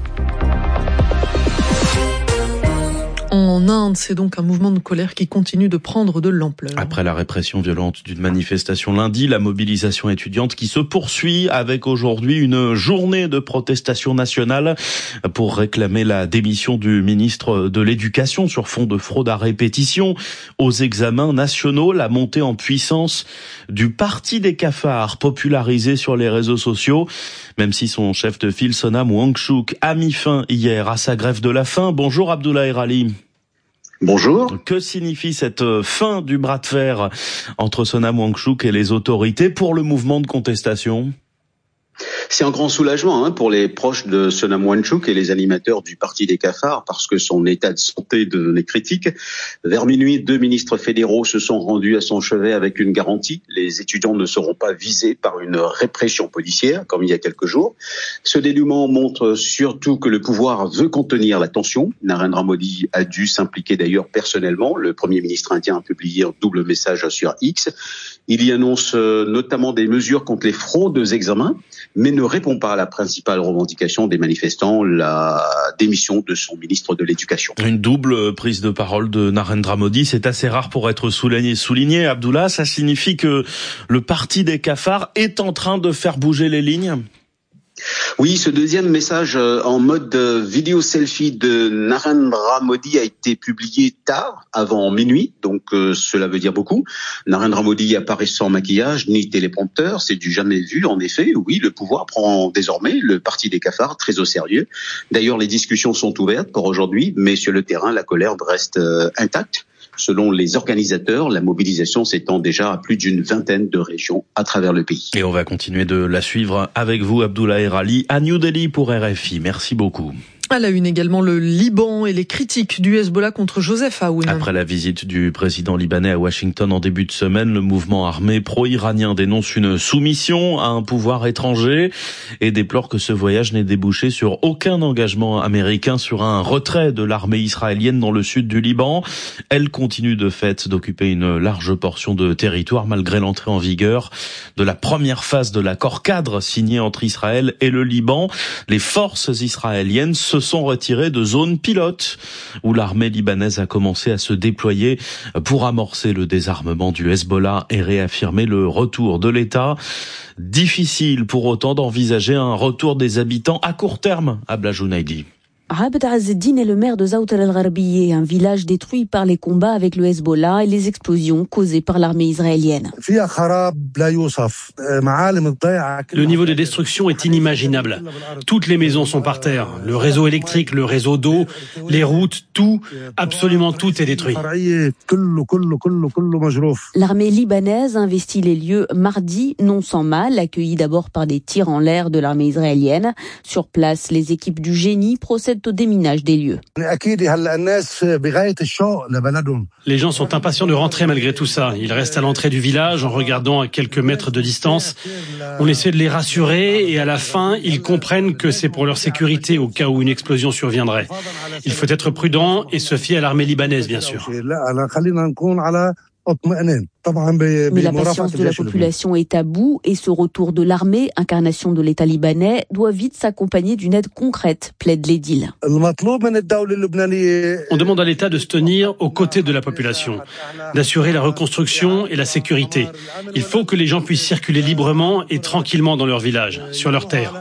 En Inde, c'est donc un mouvement de colère qui continue de prendre de l'ampleur. Après la répression violente d'une manifestation lundi, la mobilisation étudiante qui se poursuit avec aujourd'hui une journée de protestation nationale pour réclamer la démission du ministre de l'Éducation sur fond de fraude à répétition aux examens nationaux, la montée en puissance du parti des cafards popularisé sur les réseaux sociaux, même si son chef de file Sonam Wangchuk a mis fin hier à sa grève de la faim. Bonjour Abdoulaye Rali. Bonjour. Que signifie cette fin du bras de fer entre Sonam Wangchuk et les autorités pour le mouvement de contestation ? C'est un grand soulagement pour les proches de Sonam Wangchuk et les animateurs du Parti des cafards parce que son état de santé devenait critique. Vers minuit, 2 ministres fédéraux se sont rendus à son chevet avec une garantie. Les étudiants ne seront pas visés par une répression policière comme il y a quelques jours. Ce dénouement montre surtout que le pouvoir veut contenir la tension. Narendra Modi a dû s'impliquer d'ailleurs personnellement. Le Premier ministre indien a publié un double message sur X. Il y annonce notamment des mesures contre les fraudes aux examens, mais ne répond pas à la principale revendication des manifestants, la démission de son ministre de l'Éducation. Une double prise de parole de Narendra Modi, c'est assez rare pour être souligné. Abdullah, ça signifie que le parti des cafards est en train de faire bouger les lignes ? Oui, ce deuxième message en mode vidéo selfie de Narendra Modi a été publié tard, avant minuit, donc cela veut dire beaucoup. Narendra Modi apparaît sans maquillage ni téléprompteur, c'est du jamais vu en effet. Oui, le pouvoir prend désormais le parti des cafards très au sérieux. D'ailleurs, les discussions sont ouvertes pour aujourd'hui, mais sur le terrain, la colère reste intacte. Selon les organisateurs, la mobilisation s'étend déjà à plus d'une vingtaine de régions à travers le pays. Et on va continuer de la suivre avec vous, Abdoulaye Rali, à New Delhi pour RFI. Merci beaucoup. À la une également, le Liban et les critiques du Hezbollah contre Joseph Aoun. Après la visite du président libanais à Washington en début de semaine, le mouvement armé pro-iranien dénonce une soumission à un pouvoir étranger et déplore que ce voyage n'ait débouché sur aucun engagement américain sur un retrait de l'armée israélienne dans le sud du Liban. Elle continue de fait d'occuper une large portion de territoire malgré l'entrée en vigueur de la première phase de l'accord cadre signé entre Israël et le Liban. Les forces israéliennes se sont retirés de zones pilotes où l'armée libanaise a commencé à se déployer pour amorcer le désarmement du Hezbollah et réaffirmer le retour de l'État. Difficile pour autant d'envisager un retour des habitants à court terme à Blajounaïdi. Abd Azzeddine est le maire de Zaouat al-Gharbiyeh, un village détruit par les combats avec le Hezbollah et les explosions causées par l'armée israélienne. Le niveau de destruction est inimaginable. Toutes les maisons sont par terre. Le réseau électrique, le réseau d'eau, les routes, tout, absolument tout est détruit. L'armée libanaise investit les lieux mardi, non sans mal, accueillis d'abord par des tirs en l'air de l'armée israélienne. Sur place, les équipes du génie procèdent au déminage des lieux. Les gens sont impatients de rentrer malgré tout ça. Ils restent à l'entrée du village en regardant à quelques mètres de distance. On essaie de les rassurer et à la fin, ils comprennent que c'est pour leur sécurité au cas où une explosion surviendrait. Il faut être prudent et se fier à l'armée libanaise, bien sûr. Mais la patience de la population est à bout et ce retour de l'armée, incarnation de l'État libanais, doit vite s'accompagner d'une aide concrète, plaide l'édile. On demande à l'État de se tenir aux côtés de la population, d'assurer la reconstruction et la sécurité. Il faut que les gens puissent circuler librement et tranquillement dans leur village, sur leur terre.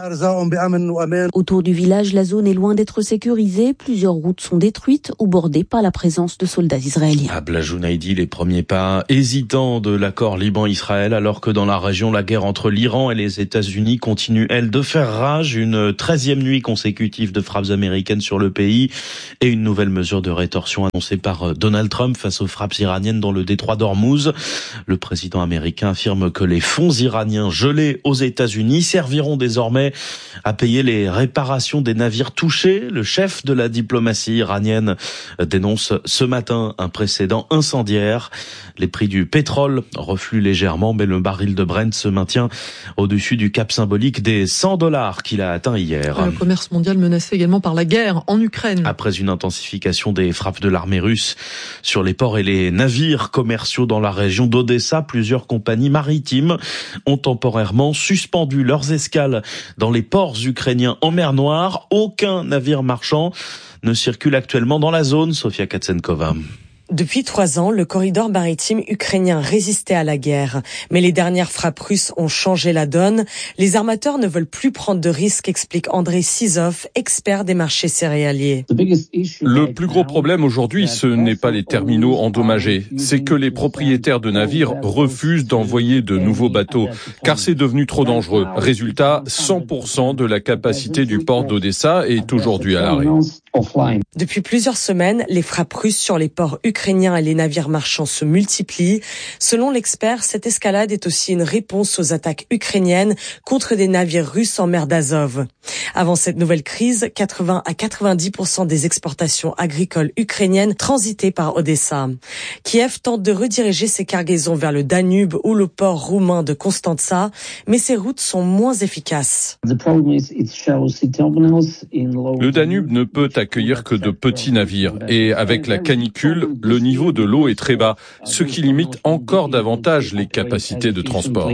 Autour du village, la zone est loin d'être sécurisée. Plusieurs routes sont détruites ou bordées par la présence de soldats israéliens. À Blajounaïdi, les premiers pas hésitants de l'accord Liban-Israël, alors que dans la région, la guerre entre l'Iran et les États-Unis continue, elle, de faire rage. Une 13e nuit consécutive de frappes américaines sur le pays et une nouvelle mesure de rétorsion annoncée par Donald Trump face aux frappes iraniennes dans le détroit d'Ormuz. Le président américain affirme que les fonds iraniens gelés aux États-Unis serviront désormais à payer les réparations des navires touchés. Le chef de la diplomatie iranienne dénonce ce matin un précédent incendiaire. Les prix du pétrole refluent légèrement, mais le baril de Brent se maintient au-dessus du cap symbolique des $100 qu'il a atteint hier. Le commerce mondial menacé également par la guerre en Ukraine. Après une intensification des frappes de l'armée russe sur les ports et les navires commerciaux dans la région d'Odessa, plusieurs compagnies maritimes ont temporairement suspendu leurs escales dans les ports ukrainiens en mer Noire. Aucun navire marchand ne circule actuellement dans la zone, Sofia Katsenkova. Depuis 3 ans, le corridor maritime ukrainien résistait à la guerre. Mais les dernières frappes russes ont changé la donne. Les armateurs ne veulent plus prendre de risques, explique Andrei Sizov, expert des marchés céréaliers. Le plus gros problème aujourd'hui, ce n'est pas les terminaux endommagés. C'est que les propriétaires de navires refusent d'envoyer de nouveaux bateaux, car c'est devenu trop dangereux. Résultat, 100% de la capacité du port d'Odessa est aujourd'hui à l'arrêt. Depuis plusieurs semaines, les frappes russes sur les ports ukrainiens et les navires marchands se multiplient. Selon l'expert, cette escalade est aussi une réponse aux attaques ukrainiennes contre des navires russes en mer d'Azov. Avant cette nouvelle crise, 80 à 90% des exportations agricoles ukrainiennes transitaient par Odessa. Kiev tente de rediriger ses cargaisons vers le Danube ou le port roumain de Constanța, mais ces routes sont moins efficaces. Le Danube ne peut accueillir que de petits navires et avec la canicule, le niveau de l'eau est très bas, ce qui limite encore davantage les capacités de transport.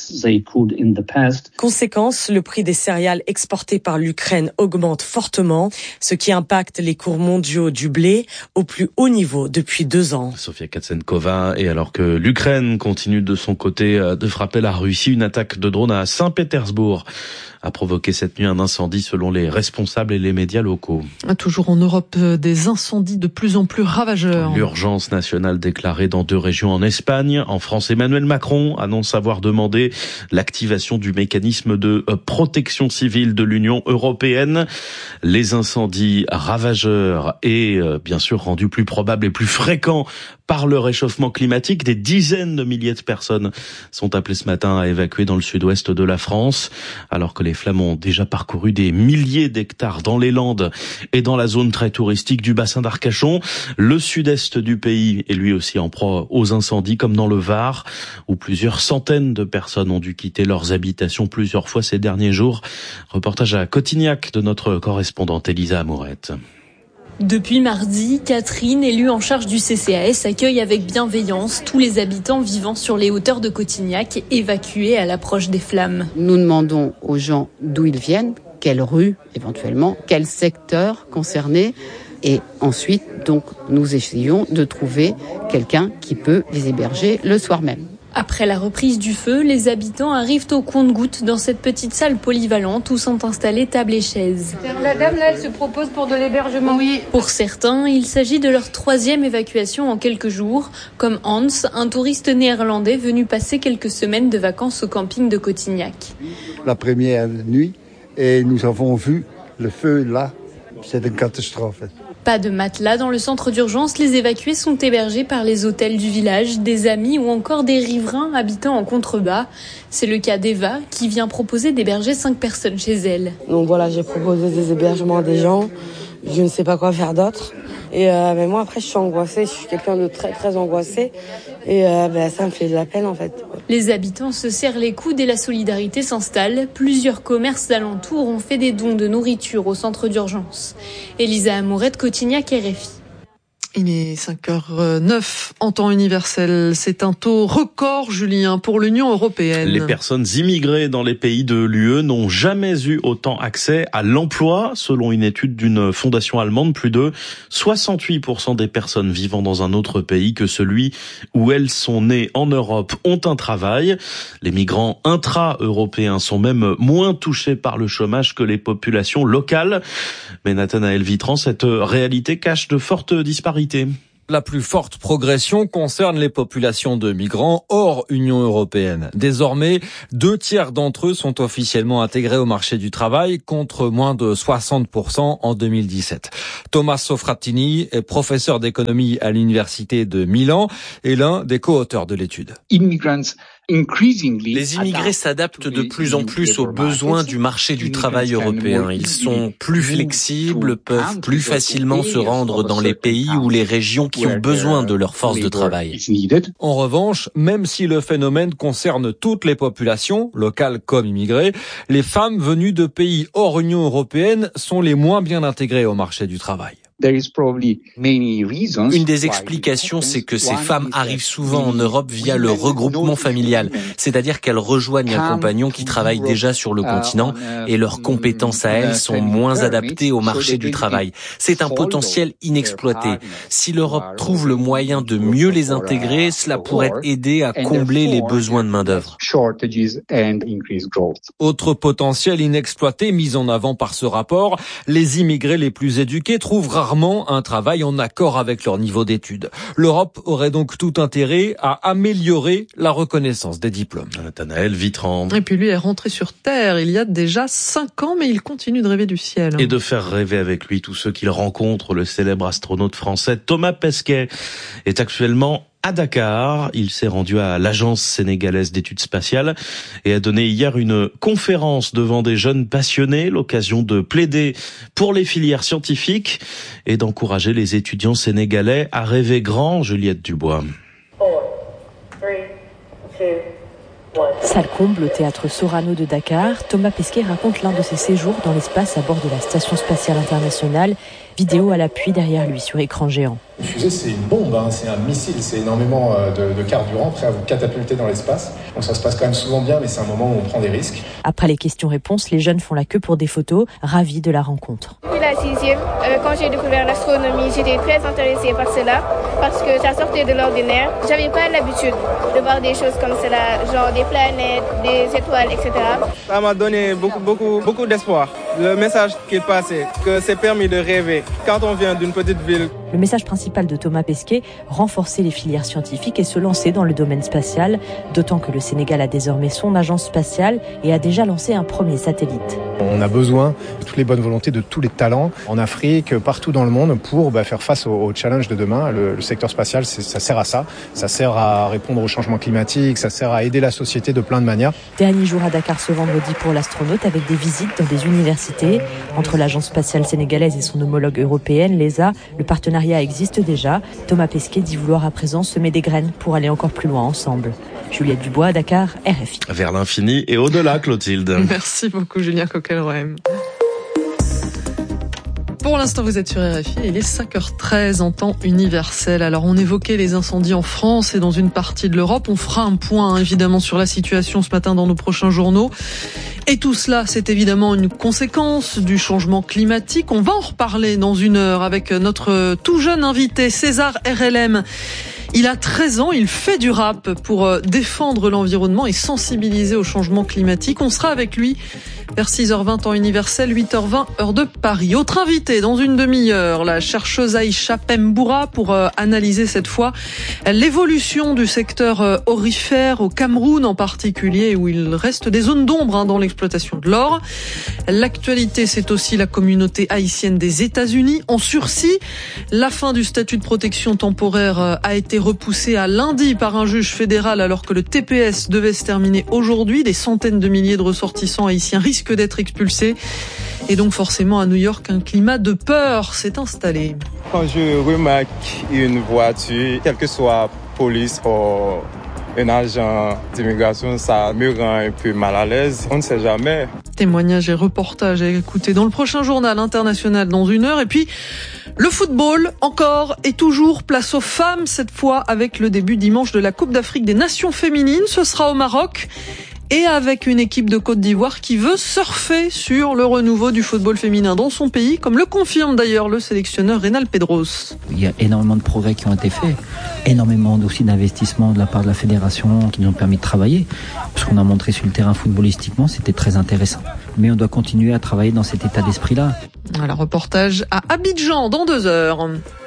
Conséquence, le prix des céréales exportées par l'Ukraine augmente fortement, ce qui impacte les cours mondiaux du blé au plus haut niveau depuis 2 ans. Sofia Katsenkova, et alors que l'Ukraine continue de son côté de frapper la Russie, une attaque de drone à Saint-Pétersbourg a provoqué cette nuit un incendie selon les responsables et les médias locaux. Toujours en Europe, des incendies de plus en plus ravageurs. L'urgence nationale déclarée dans 2 régions en Espagne. En France, Emmanuel Macron annonce avoir demandé l'activation du mécanisme de protection civile de l'Union européenne. Les incendies ravageurs et bien sûr rendus plus probables et plus fréquents par le réchauffement climatique. Des dizaines de milliers de personnes sont appelées ce matin à évacuer dans le sud-ouest de la France, alors que les flammes ont déjà parcouru des milliers d'hectares dans les Landes et dans la zone très touristique du bassin d'Arcachon. Le sud-est du pays est lui aussi en proie aux incendies, comme dans le Var, où plusieurs centaines de personnes ont dû quitter leurs habitations plusieurs fois ces derniers jours. Reportage à Cotignac de notre correspondante Elisa Amourette. Depuis mardi, Catherine, élue en charge du CCAS, accueille avec bienveillance tous les habitants vivant sur les hauteurs de Cotignac, évacués à l'approche des flammes. Nous demandons aux gens d'où ils viennent, quelle rue éventuellement, quel secteur concerné. Et ensuite, donc, nous essayons de trouver quelqu'un qui peut les héberger le soir même. Après la reprise du feu, les habitants arrivent au compte-gouttes dans cette petite salle polyvalente où sont installées tables et chaises. La dame là, elle se propose pour de l'hébergement. Oui. Pour certains, il s'agit de leur 3e évacuation en quelques jours, comme Hans, un touriste néerlandais venu passer quelques semaines de vacances au camping de Cotignac. La première nuit, et nous avons vu le feu là, c'est une catastrophe. Pas de matelas dans le centre d'urgence, les évacués sont hébergés par les hôtels du village, des amis ou encore des riverains habitant en contrebas. C'est le cas d'Eva qui vient proposer d'héberger 5 personnes chez elle. Donc voilà, j'ai proposé des hébergements à des gens, je ne sais pas quoi faire d'autre. Et mais moi après je suis angoissée, je suis quelqu'un de très très angoissé et ça me fait de la peine en fait. Les habitants se serrent les coudes et la solidarité s'installe. Plusieurs commerces alentours ont fait des dons de nourriture au centre d'urgence. Elisa Amourette, Cotignac, RFI. Il est 5h09 en temps universel. C'est un taux record, Julien, pour l'Union européenne. Les personnes immigrées dans les pays de l'UE n'ont jamais eu autant accès à l'emploi. Selon une étude d'une fondation allemande, plus de 68% des personnes vivant dans un autre pays que celui où elles sont nées en Europe ont un travail. Les migrants intra-européens sont même moins touchés par le chômage que les populations locales. Mais Nathanaël Vitran, cette réalité cache de fortes disparités. La plus forte progression concerne les populations de migrants hors Union européenne. Désormais, 2/3 d'entre eux sont officiellement intégrés au marché du travail, contre moins de 60% en 2017. Thomas Sofratini est professeur d'économie à l'université de Milan et l'un des co-auteurs de l'étude. Les immigrés s'adaptent de plus en plus aux besoins du marché du travail européen. Ils sont plus flexibles, peuvent plus facilement se rendre dans les pays ou les régions qui ont besoin de leur force de travail. En revanche, même si le phénomène concerne toutes les populations, locales comme immigrées, les femmes venues de pays hors Union européenne sont les moins bien intégrées au marché du travail. Une des explications, c'est que ces femmes arrivent souvent en Europe via le regroupement familial, c'est-à-dire qu'elles rejoignent un compagnon qui travaille déjà sur le continent et leurs compétences à elles sont moins adaptées au marché du travail. C'est un potentiel inexploité. Si l'Europe trouve le moyen de mieux les intégrer, cela pourrait aider à combler les besoins de main-d'œuvre. Autre potentiel inexploité mis en avant par ce rapport, les immigrés les plus éduqués trouvent rarement un travail en accord avec leur niveau d'études. L'Europe aurait donc tout intérêt à améliorer la reconnaissance des diplômes. Nathanaël Vitran. Et puis lui est rentré sur Terre il y a déjà 5 ans, mais il continue de rêver du ciel. Et de faire rêver avec lui tous ceux qu'il rencontre. Le célèbre astronaute français Thomas Pesquet est actuellement à Dakar. Il s'est rendu à l'Agence sénégalaise d'études spatiales et a donné hier une conférence devant des jeunes passionnés, l'occasion de plaider pour les filières scientifiques et d'encourager les étudiants sénégalais à rêver grand. Juliette Dubois. 4, 3, 2, 1. Salle comble au théâtre Sorano de Dakar, Thomas Pesquet raconte l'un de ses séjours dans l'espace à bord de la Station spatiale internationale. Vidéo à l'appui derrière lui sur écran géant. Une fusée, c'est une bombe, c'est un missile, c'est énormément de carburant prêt à vous catapulter dans l'espace. Donc ça se passe quand même souvent bien, mais c'est un moment où on prend des risques. Après les questions-réponses, les jeunes font la queue pour des photos, ravis de la rencontre. Depuis la 6e, quand j'ai découvert l'astronomie, j'étais très intéressée par cela, parce que ça sortait de l'ordinaire. J'avais pas l'habitude de voir des choses comme cela, genre des planètes, des étoiles, etc. Ça m'a donné beaucoup d'espoir Le message qu'il passait, que c'est permis de rêver quand on vient d'une petite ville. Le message principal de Thomas Pesquet, renforcer les filières scientifiques et se lancer dans le domaine spatial, d'autant que le Sénégal a désormais son agence spatiale et a déjà lancé un premier satellite. On a besoin de toutes les bonnes volontés, de tous les talents en Afrique, partout dans le monde pour faire face aux challenges de demain. Le secteur spatial, ça sert à ça. Ça sert à répondre au changement climatique, ça sert à aider la société de plein de manières. Dernier jour à Dakar ce vendredi pour l'astronaute avec des visites dans des universités. Entre l'agence spatiale sénégalaise et son homologue européenne, l'ESA, le partenariat existe déjà. Thomas Pesquet dit vouloir à présent semer des graines pour aller encore plus loin ensemble. Juliette Dubois à Dakar, RFI. Vers l'infini et au-delà, Clotilde. Merci beaucoup, Julien Coquelroem. Pour l'instant, vous êtes sur RFI, il est 5h13 en temps universel. Alors, on évoquait les incendies en France et dans une partie de l'Europe. On fera un point, évidemment, sur la situation ce matin dans nos prochains journaux. Et tout cela, c'est évidemment une conséquence du changement climatique. On va en reparler dans une heure avec notre tout jeune invité, César RLM. Il a 13 ans, il fait du rap pour défendre l'environnement et sensibiliser au changement climatique. On sera avec lui vers 6h20 temps universel, 8h20 heure de Paris. Autre invité dans une demi-heure, la chercheuse Aïcha Pemboura pour analyser cette fois l'évolution du secteur aurifère au Cameroun en particulier, où il reste des zones d'ombre dans l'exploitation de l'or. L'actualité, c'est aussi la communauté haïtienne des États-Unis en sursis. La fin du statut de protection temporaire a été repoussée à lundi par un juge fédéral alors que le TPS devait se terminer aujourd'hui. Des centaines de milliers de ressortissants haïtiens risquent d'être expulsés. Et donc forcément à New York, un climat de peur s'est installé. Quand je remarque une voiture, quelle que soit police ou un agent d'immigration, ça me rend un peu mal à l'aise. On ne sait jamais. Témoignages et reportages à écouter dans le prochain journal international dans une heure. Et puis, le football, encore et toujours, place aux femmes, cette fois avec le début dimanche de la Coupe d'Afrique des Nations féminines. Ce sera au Maroc. Et avec une équipe de Côte d'Ivoire qui veut surfer sur le renouveau du football féminin dans son pays, comme le confirme d'ailleurs le sélectionneur Reynald Pedros. Il y a énormément de progrès qui ont été faits, énormément aussi d'investissements de la part de la fédération qui nous ont permis de travailler. Ce qu'on a montré sur le terrain footballistiquement, c'était très intéressant. Mais on doit continuer à travailler dans cet état d'esprit-là. Voilà, reportage à Abidjan dans 2 heures.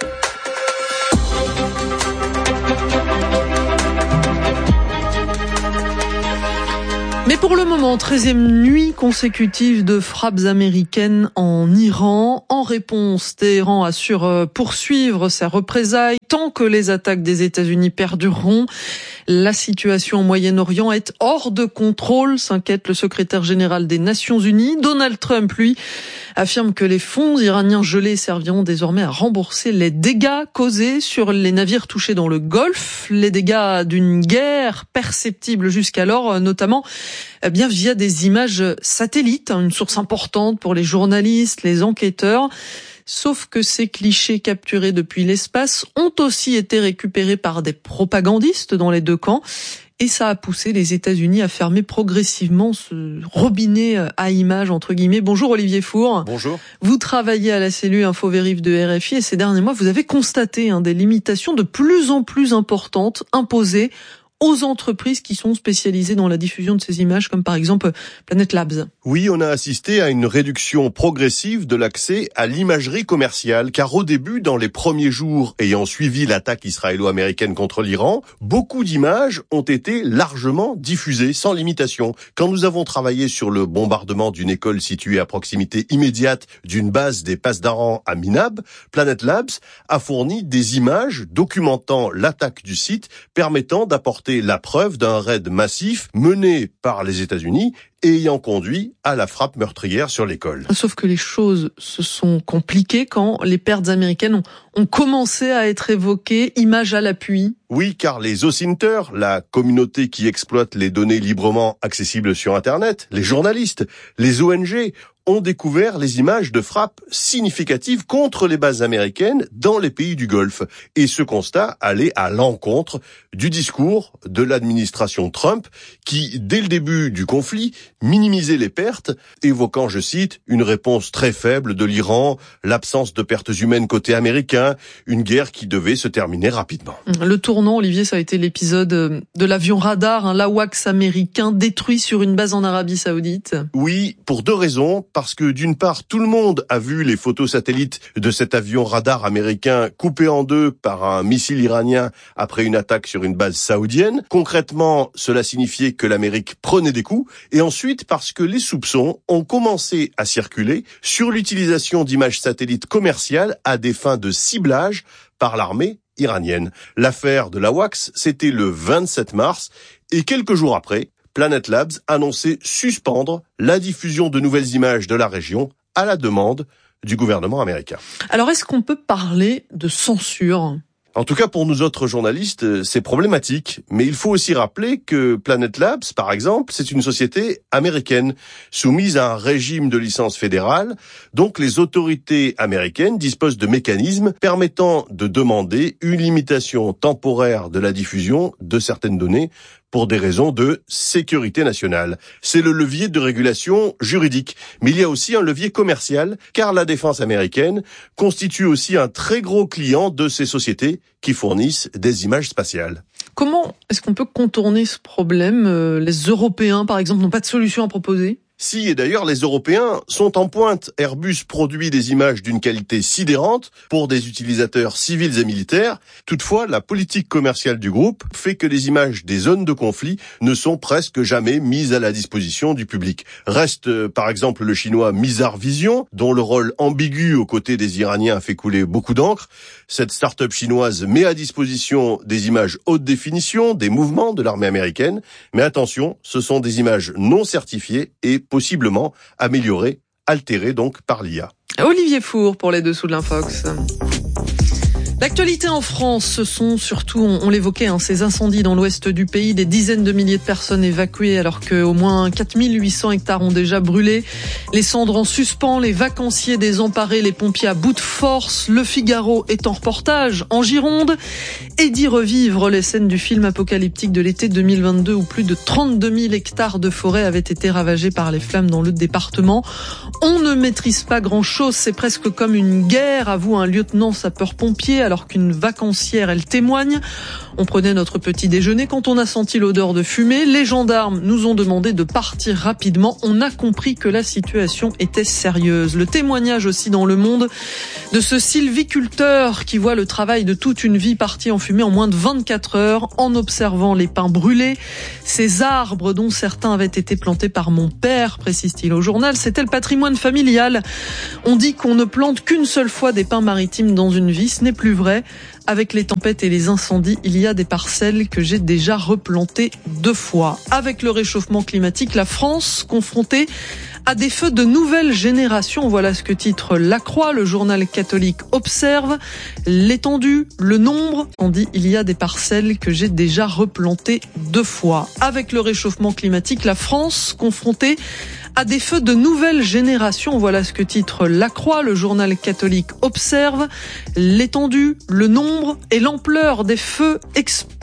Mais pour le moment, 13e nuit consécutive de frappes américaines en Iran. En réponse, Téhéran assure poursuivre sa représailles tant que les attaques des États-Unis perdureront. La situation au Moyen-Orient est hors de contrôle, s'inquiète le secrétaire général des Nations Unies. Donald Trump, lui, affirme que les fonds iraniens gelés serviront désormais à rembourser les dégâts causés sur les navires touchés dans le Golfe, les dégâts d'une guerre perceptible jusqu'alors, notamment bien via des images satellites, une source importante pour les journalistes, les enquêteurs. Sauf que ces clichés capturés depuis l'espace ont aussi été récupérés par des propagandistes dans les deux camps. Et ça a poussé les États-Unis à fermer progressivement ce robinet à images, entre guillemets. Bonjour Olivier Four. Bonjour. Vous travaillez à la cellule InfoVérif de RFI et ces derniers mois, vous avez constaté des limitations de plus en plus importantes imposées aux entreprises qui sont spécialisées dans la diffusion de ces images, comme par exemple Planet Labs. Oui, on a assisté à une réduction progressive de l'accès à l'imagerie commerciale, car au début, dans les premiers jours ayant suivi l'attaque israélo-américaine contre l'Iran, beaucoup d'images ont été largement diffusées, sans limitation. Quand nous avons travaillé sur le bombardement d'une école située à proximité immédiate d'une base des Pasdaran à Minab, Planet Labs a fourni des images documentant l'attaque du site, permettant d'apporter la preuve d'un raid massif mené par les États-Unis et ayant conduit à la frappe meurtrière sur l'école. Sauf que les choses se sont compliquées quand les pertes américaines ont commencé à être évoquées, images à l'appui. Oui, car les OSINTers, la communauté qui exploite les données librement accessibles sur Internet, les journalistes, les ONG, ont découvert les images de frappes significatives contre les bases américaines dans les pays du Golfe. Et ce constat allait à l'encontre du discours de l'administration Trump qui, dès le début du conflit, minimisait les pertes, évoquant, je cite, une réponse très faible de l'Iran, l'absence de pertes humaines côté américain, une guerre qui devait se terminer rapidement. Le tournant, Olivier, ça a été l'épisode de l'avion radar, l'AWACS américain détruit sur une base en Arabie Saoudite. Oui, pour 2 raisons. parce que d'une part, tout le monde a vu les photos satellites de cet avion radar américain coupé en deux par un missile iranien après une attaque sur une base saoudienne. Concrètement, cela signifiait que l'Amérique prenait des coups. Et ensuite, parce que les soupçons ont commencé à circuler sur l'utilisation d'images satellites commerciales à des fins de ciblage par l'armée iranienne. L'affaire de l'AWACS, c'était le 27 mars, et quelques jours après, Planet Labs annonçait suspendre la diffusion de nouvelles images de la région à la demande du gouvernement américain. Alors, est-ce qu'on peut parler de censure ? En tout cas, pour nous autres journalistes, c'est problématique. Mais il faut aussi rappeler que Planet Labs, par exemple, c'est une société américaine soumise à un régime de licence fédérale. Donc, les autorités américaines disposent de mécanismes permettant de demander une limitation temporaire de la diffusion de certaines données pour des raisons de sécurité nationale. C'est le levier de régulation juridique. Mais il y a aussi un levier commercial, car la défense américaine constitue aussi un très gros client de ces sociétés qui fournissent des images spatiales. Comment est-ce qu'on peut contourner ce problème ? Les Européens, par exemple, n'ont pas de solution à proposer ? Si, et d'ailleurs, les Européens sont en pointe. Airbus produit des images d'une qualité sidérante pour des utilisateurs civils et militaires. Toutefois, la politique commerciale du groupe fait que les images des zones de conflit ne sont presque jamais mises à la disposition du public. Reste, par exemple, le chinois Mizar Vision, dont le rôle ambigu aux côtés des Iraniens a fait couler beaucoup d'encre. Cette start-up chinoise met à disposition des images haute définition, des mouvements de l'armée américaine. Mais attention, ce sont des images non certifiées et possiblement améliorées, altérées donc par l'IA. Olivier Four pour les dessous de l'Infox. L'actualité en France, ce sont surtout, on l'évoquait, ces incendies dans l'ouest du pays, des dizaines de milliers de personnes évacuées alors qu'au moins 4800 hectares ont déjà brûlé. Les cendres en suspens, les vacanciers désemparés, les pompiers à bout de force. Le Figaro est en reportage en Gironde et d'y revivre les scènes du film apocalyptique de l'été 2022 où plus de 32 000 hectares de forêt avaient été ravagés par les flammes dans le département. On ne maîtrise pas grand-chose, c'est presque comme une guerre, avoue un lieutenant sapeur-pompier, alors qu'une vacancière, elle témoigne. On prenait notre petit déjeuner quand on a senti l'odeur de fumée. Les gendarmes nous ont demandé de partir rapidement. On a compris que la situation était sérieuse. Le témoignage aussi dans Le Monde de ce sylviculteur qui voit le travail de toute une vie parti en fumée en moins de 24 heures en observant les pins brûlés. Ces arbres dont certains avaient été plantés par mon père, précise-t-il au journal, c'était le patrimoine familial. On dit qu'on ne plante qu'une seule fois des pins maritimes dans une vie. Ce n'est plus vrai. Avec les tempêtes et les incendies, il y a des parcelles que j'ai déjà replantées 2 fois. Avec le réchauffement climatique, la France confrontée à des feux de nouvelle génération. Voilà ce que titre La Croix, le journal catholique observe l'étendue, le nombre. On dit il y a des parcelles que j'ai déjà replantées 2 fois. Avec le réchauffement climatique, la France confrontée à des feux de nouvelle génération. Voilà ce que titre La Croix, le journal catholique observe l'étendue, le nombre et l'ampleur des feux